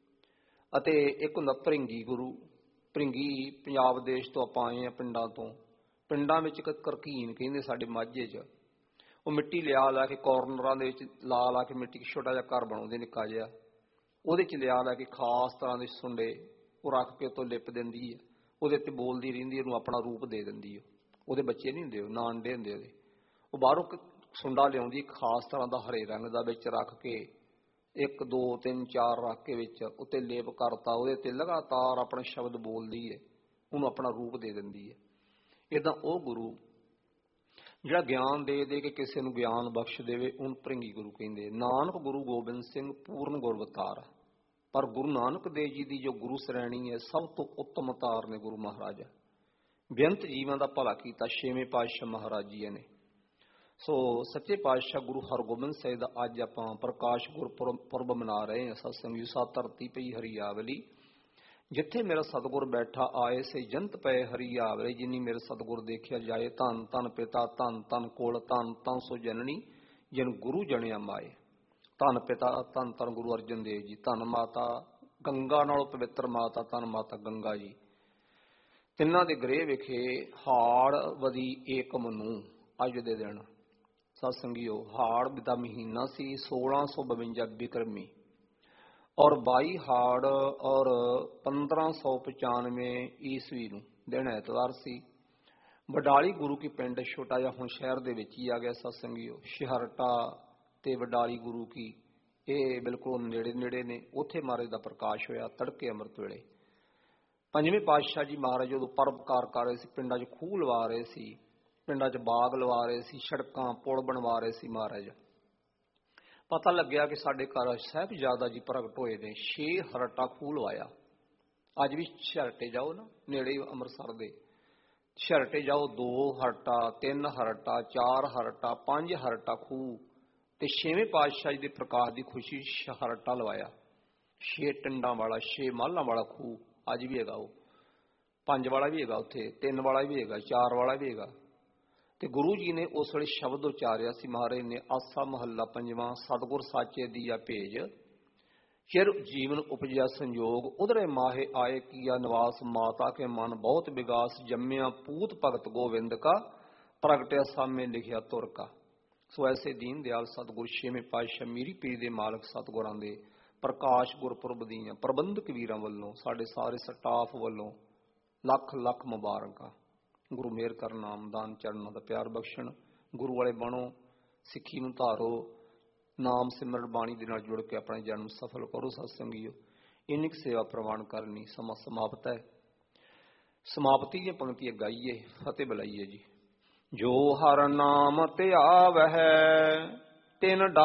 ਅਤੇ ਇੱਕ ਹੁੰਦਾ ਭ੍ਰਿੰਗੀ ਗੁਰੂ। ਭ੍ਰਿੰਗੀ ਪੰਜਾਬ ਦੇਸ਼ ਤੋਂ ਆਪਾਂ ਆਏ ਹਾਂ, ਪਿੰਡਾਂ ਤੋਂ। ਪਿੰਡਾਂ ਵਿੱਚ ਇੱਕ ਕਰਕੀਨ ਕਹਿੰਦੇ ਸਾਡੇ ਮਾਝੇ 'ਚ, ਉਹ ਮਿੱਟੀ ਲਿਆ ਲਾ ਕੇ ਕੋਰਨਰਾਂ ਦੇ ਵਿੱਚ ਲਾ ਲਾ ਕੇ ਮਿੱਟੀ ਛੋਟਾ ਜਿਹਾ ਘਰ ਬਣਾਉਂਦੇ ਨਿੱਕਾ ਜਿਹਾ, ਉਹਦੇ 'ਚ ਲਿਆ ਲਾ ਕੇ ਖਾਸ ਤਰ੍ਹਾਂ ਦੇ ਸੁੰਡੇ ਉਹ ਰੱਖ ਕੇ ਉੱਤੋਂ ਲਿਪ ਦਿੰਦੀ ਹੈ, ਉਹਦੇ ਤੇ ਬੋਲਦੀ ਰਹਿੰਦੀ, ਉਹਨੂੰ ਆਪਣਾ ਰੂਪ ਦੇ ਦਿੰਦੀ ਹੈ। ਉਹਦੇ ਬੱਚੇ ਨਹੀਂ ਹੁੰਦੇ, ਉਹ ਨਾ ਅੰਡੇ ਹੁੰਦੇ ਉਹਦੇ। ਉਹ ਬਾਹਰੋਂ ਸੁੰਡਾ ਲਿਆਉਂਦੀ ਖਾਸ ਤਰ੍ਹਾਂ ਦਾ ਹਰੇ ਰੰਗ ਦਾ, ਵਿੱਚ ਰੱਖ ਕੇ ਇੱਕ ਦੋ ਤਿੰਨ ਚਾਰ ਰੱਖ ਕੇ ਵਿੱਚ ਉੱਤੇ ਲੇਪ ਕਰਤਾ, ਉਹਦੇ ਤੇ ਲਗਾਤਾਰ ਆਪਣਾ ਸ਼ਬਦ ਬੋਲਦੀ ਹੈ, ਉਹਨੂੰ ਆਪਣਾ ਰੂਪ ਦੇ ਦਿੰਦੀ ਹੈ। ਇੱਦਾਂ ਉਹ ਗੁਰੂ ਜਿਹੜਾ ਗਿਆਨ ਦੇ ਦੇ ਕੇ ਕਿਸੇ ਨੂੰ ਗਿਆਨ ਬਖਸ਼ ਦੇਵੇ, ਉਹਨੂੰ ਭ੍ਰਿੰਗੀ ਗੁਰੂ ਕਹਿੰਦੇ। ਨਾਨਕ ਗੁਰੂ ਗੋਬਿੰਦ ਸਿੰਘ ਪੂਰਨ ਗੁਰਵਤਾਰ, ਪਰ ਗੁਰੂ ਨਾਨਕ ਦੇਵ ਜੀ ਦੀ ਜੋ ਗੁਰੂ ਸ਼੍ਰੇਣੀ ਹੈ, ਸਭ ਤੋਂ ਉੱਤਮ ਅਵਤਾਰ ਨੇ ਗੁਰੂ ਮਹਾਰਾਜ। ਬੇਅੰਤ ਜੀਵਾਂ ਦਾ ਭਲਾ ਕੀਤਾ ਛੇਵੇਂ ਪਾਤਸ਼ਾਹ ਮਹਾਰਾਜ ਜੀ ਨੇ। ਸੋ ਸੱਚੇ ਪਾਤਸ਼ਾਹ ਗੁਰੂ ਹਰਗੋਬਿੰਦ ਸਾਹਿਬ ਦਾ ਅੱਜ ਆਪਾਂ ਪ੍ਰਕਾਸ਼ ਗੁਰਪੁਰਬ ਮਨਾ ਰਹੇ ਹਾਂ। ਸਤਸੰਗ ਸਾ ਧਰਤੀ ਪਈ ਹਰੀਆਵਲੀ, ਜਿੱਥੇ ਮੇਰਾ ਸਤਿਗੁਰ ਬੈਠਾ ਆਏ ਸੇ ਜੰਤ ਪਏ ਹਰੀਆਵਲੇ। ਜਿਨੀ ਮੇਰੇ ਸਤਿਗੁਰ ਦੇਖਿਆ ਜਾਏ, ਧੰਨ ਧੰਨ ਪਿਤਾ ਧੰਨ ਧੰਨ ਕੋਲ, ਧੰਨ ਧੰਨ ਸੋ ਜਨਨੀ ਜਿਨ ਗੁਰੂ ਜਣਿਆ ਮਾਏ। ਧੰਨ ਪਿਤਾ ਧੰਨ ਧੰਨ ਗੁਰੂ ਅਰਜਨ ਦੇਵ ਜੀ, ਧੰਨ ਮਾਤਾ ਗੰਗਾ ਨਾਲੋਂ ਪਵਿੱਤਰ ਮਾਤਾ ਧੰਨ ਮਾਤਾ ਗੰਗਾ ਜੀ। ਤਿੰਨਾਂ ਦੇ ਗ੍ਰਹਿ ਵਿਖੇ ਹਾੜ ਵਦੀ ਏਕਮ ਨੂੰ ਅੱਜ ਦੇ ਦਿਨ ਸਤਸੰਗੀਓ, ਹਾੜ ਦਾ ਮਹੀਨਾ ਸੀ ਸੋਲਾਂ ਸੌ ਬਵੰਜਾ ਬਿਕਰਮੀ, ਔਰ ਬਾਈ ਹਾੜ ਔਰ ਪੰਦਰਾਂ ਸੌ ਪਚਾਨਵੇਂ ਈਸਵੀ ਨੂੰ ਦਿਨ ਐਤਵਾਰ ਸੀ। ਵਡਾਲੀ ਗੁਰੂ ਕੀ ਪਿੰਡ ਛੋਟਾ ਜਿਹਾ ਹੁਣ ਸ਼ਹਿਰ ਦੇ ਵਿੱਚ ਹੀ ਆ ਗਿਆ ਸਤਸੰਗੀਓ। ਸ਼ਿਹਰਟਾ ਤੇ ਵਡਾਲੀ ਗੁਰੂ ਕੀ ਇਹ ਬਿਲਕੁਲ ਨੇੜੇ ਨੇੜੇ ਨੇ। ਉੱਥੇ ਮਹਾਰਾਜ ਦਾ ਪ੍ਰਕਾਸ਼ ਹੋਇਆ ਤੜਕੇ ਅੰਮ੍ਰਿਤ ਵੇਲੇ। ਪੰਜਵੇਂ ਪਾਤਸ਼ਾਹ ਜੀ ਮਹਾਰਾਜ ਜਦੋਂ ਪਰਉਪਕਾਰ ਕਰ ਰਹੇ ਸੀ, ਪਿੰਡਾਂ 'ਚ ਖੂਹ ਲਵਾ ਰਹੇ ਸੀ, ਪਿੰਡਾਂ 'ਚ ਬਾਗ ਲਵਾ ਰਹੇ ਸੀ, ਸੜਕਾਂ ਪੁਲ ਬਣਵਾ ਰਹੇ ਸੀ ਮਹਾਰਾਜ। ਪਤਾ ਲੱਗਿਆ ਕਿ ਸਾਡੇ ਘਰ ਸਾਹਿਬਜ਼ਾਦਾ ਜੀ ਪ੍ਰਗਟ ਹੋਏ ਨੇ। ਛੇ ਹਰਟਾ ਖੂਹ ਲਵਾਇਆ। ਅੱਜ ਵੀ ਛਰਟੇ ਜਾਓ ਨਾ, ਨੇੜੇ ਅੰਮ੍ਰਿਤਸਰ ਦੇ ਛਰਟੇ ਜਾਓ, ਦੋ ਹਰਟਾ, ਤਿੰਨ ਹਰਟਾ, ਚਾਰ ਹਰਟਾ, ਪੰਜ ਹਰਟਾ ਖੂਹ। ਤੇ ਛੇਵੇਂ ਪਾਤਸ਼ਾਹ ਜੀ ਦੇ ਪ੍ਰਕਾਸ਼ ਦੀ ਖੁਸ਼ੀ ਹਰਟਾ ਲਵਾਇਆ। ਛੇ ਟਿੰਡਾਂ ਵਾਲਾ, ਛੇ ਮਾਲਾਂ ਵਾਲਾ ਖੂਹ ਅੱਜ ਵੀ ਹੈਗਾ। ਉਹ ਪੰਜ ਵਾਲਾ ਵੀ ਹੈਗਾ, ਉੱਥੇ ਤਿੰਨ ਵਾਲਾ ਵੀ ਹੈਗਾ, ਚਾਰ ਵਾਲਾ ਵੀ ਹੈਗਾ। ਤੇ ਗੁਰੂ ਜੀ ਨੇ ਉਸ ਵੇਲੇ ਸ਼ਬਦ ਉਚਾਰਿਆ ਸੀ ਮਹਾਰਾਜ ਨੇ, ਆਸਾ ਮਹੱਲਾ ਪੰਜਵਾਂ, ਸਤਿਗੁਰ ਸਾਚੇ ਦੀਆ ਭੇਜ, ਚਿਰ ਜੀਵਨ ਉਪਜਿਆ ਸੰਜੋਗ, ਉਧਰੇ ਮਾਹੇ ਆਏ ਕੀਆ ਨਿਵਾਸ, ਮਾਤਾ ਕੇ ਮਨ ਬਹੁਤ ਵਿਗਾਸ, ਜੰਮਿਆ ਪੂਤ ਭਗਤ ਗੋਵਿੰਦ ਕਾ, ਪ੍ਰਗਟਿਆ ਸਾਹਮਣੇ ਲਿਖਿਆ ਤੁਰ ਕਾ। ਸੋ ਐਸੇ ਦੀਨ ਦਿਆਲ ਸਤਿਗੁਰ ਛੇਵੇਂ ਪਾਤਸ਼ਾਹ ਮੀਰੀ ਪੀਰੀ ਦੇ ਮਾਲਕ ਸਤਿਗੁਰਾਂ ਦੇ ਪ੍ਰਕਾਸ਼ ਗੁਰਪੁਰਬ ਦੀਆਂ ਪ੍ਰਬੰਧਕ ਵੀਰਾਂ ਵੱਲੋਂ, ਸਾਡੇ ਸਾਰੇ ਸਟਾਫ ਵੱਲੋਂ ਲੱਖ ਲੱਖ ਮੁਬਾਰਕਾਂ। ਗੁਰੂ ਮਿਹਰ ਕਰਨ, ਨਾਮਦਾਨ ਚਰਨਾਂ ਦਾ ਪਿਆਰ ਬਖਸ਼ਣ। ਗੁਰੂ ਵਾਲੇ ਬਣੋ, ਸਿੱਖੀ ਨੂੰ ਧਾਰੋ, ਨਾਮ ਸਿਮਰਨ ਬਾਣੀ ਦੇ ਨਾਲ ਜੁੜ ਕੇ ਆਪਣਾ ਜਨਮ ਸਫਲ ਕਰੋ। ਸਤਸੰਗੀਓ, ਇੰਨੀ ਕੁ ਸੇਵਾ ਪ੍ਰਵਾਨ ਕਰਨੀ। ਸਮਾਂ ਸਮਾਪਤ ਹੈ। ਸਮਾਪਤੀ ਦੀਆਂ ਪੰਕਤੀਆਂ ਗਾਈਏ, ਫਤਿਹ ਬੁਲਾਈਏ ਜੀ। ਜੋ ਹਰ ਨਾਮ ਧਿਆਵਹਿ ਤਿਨ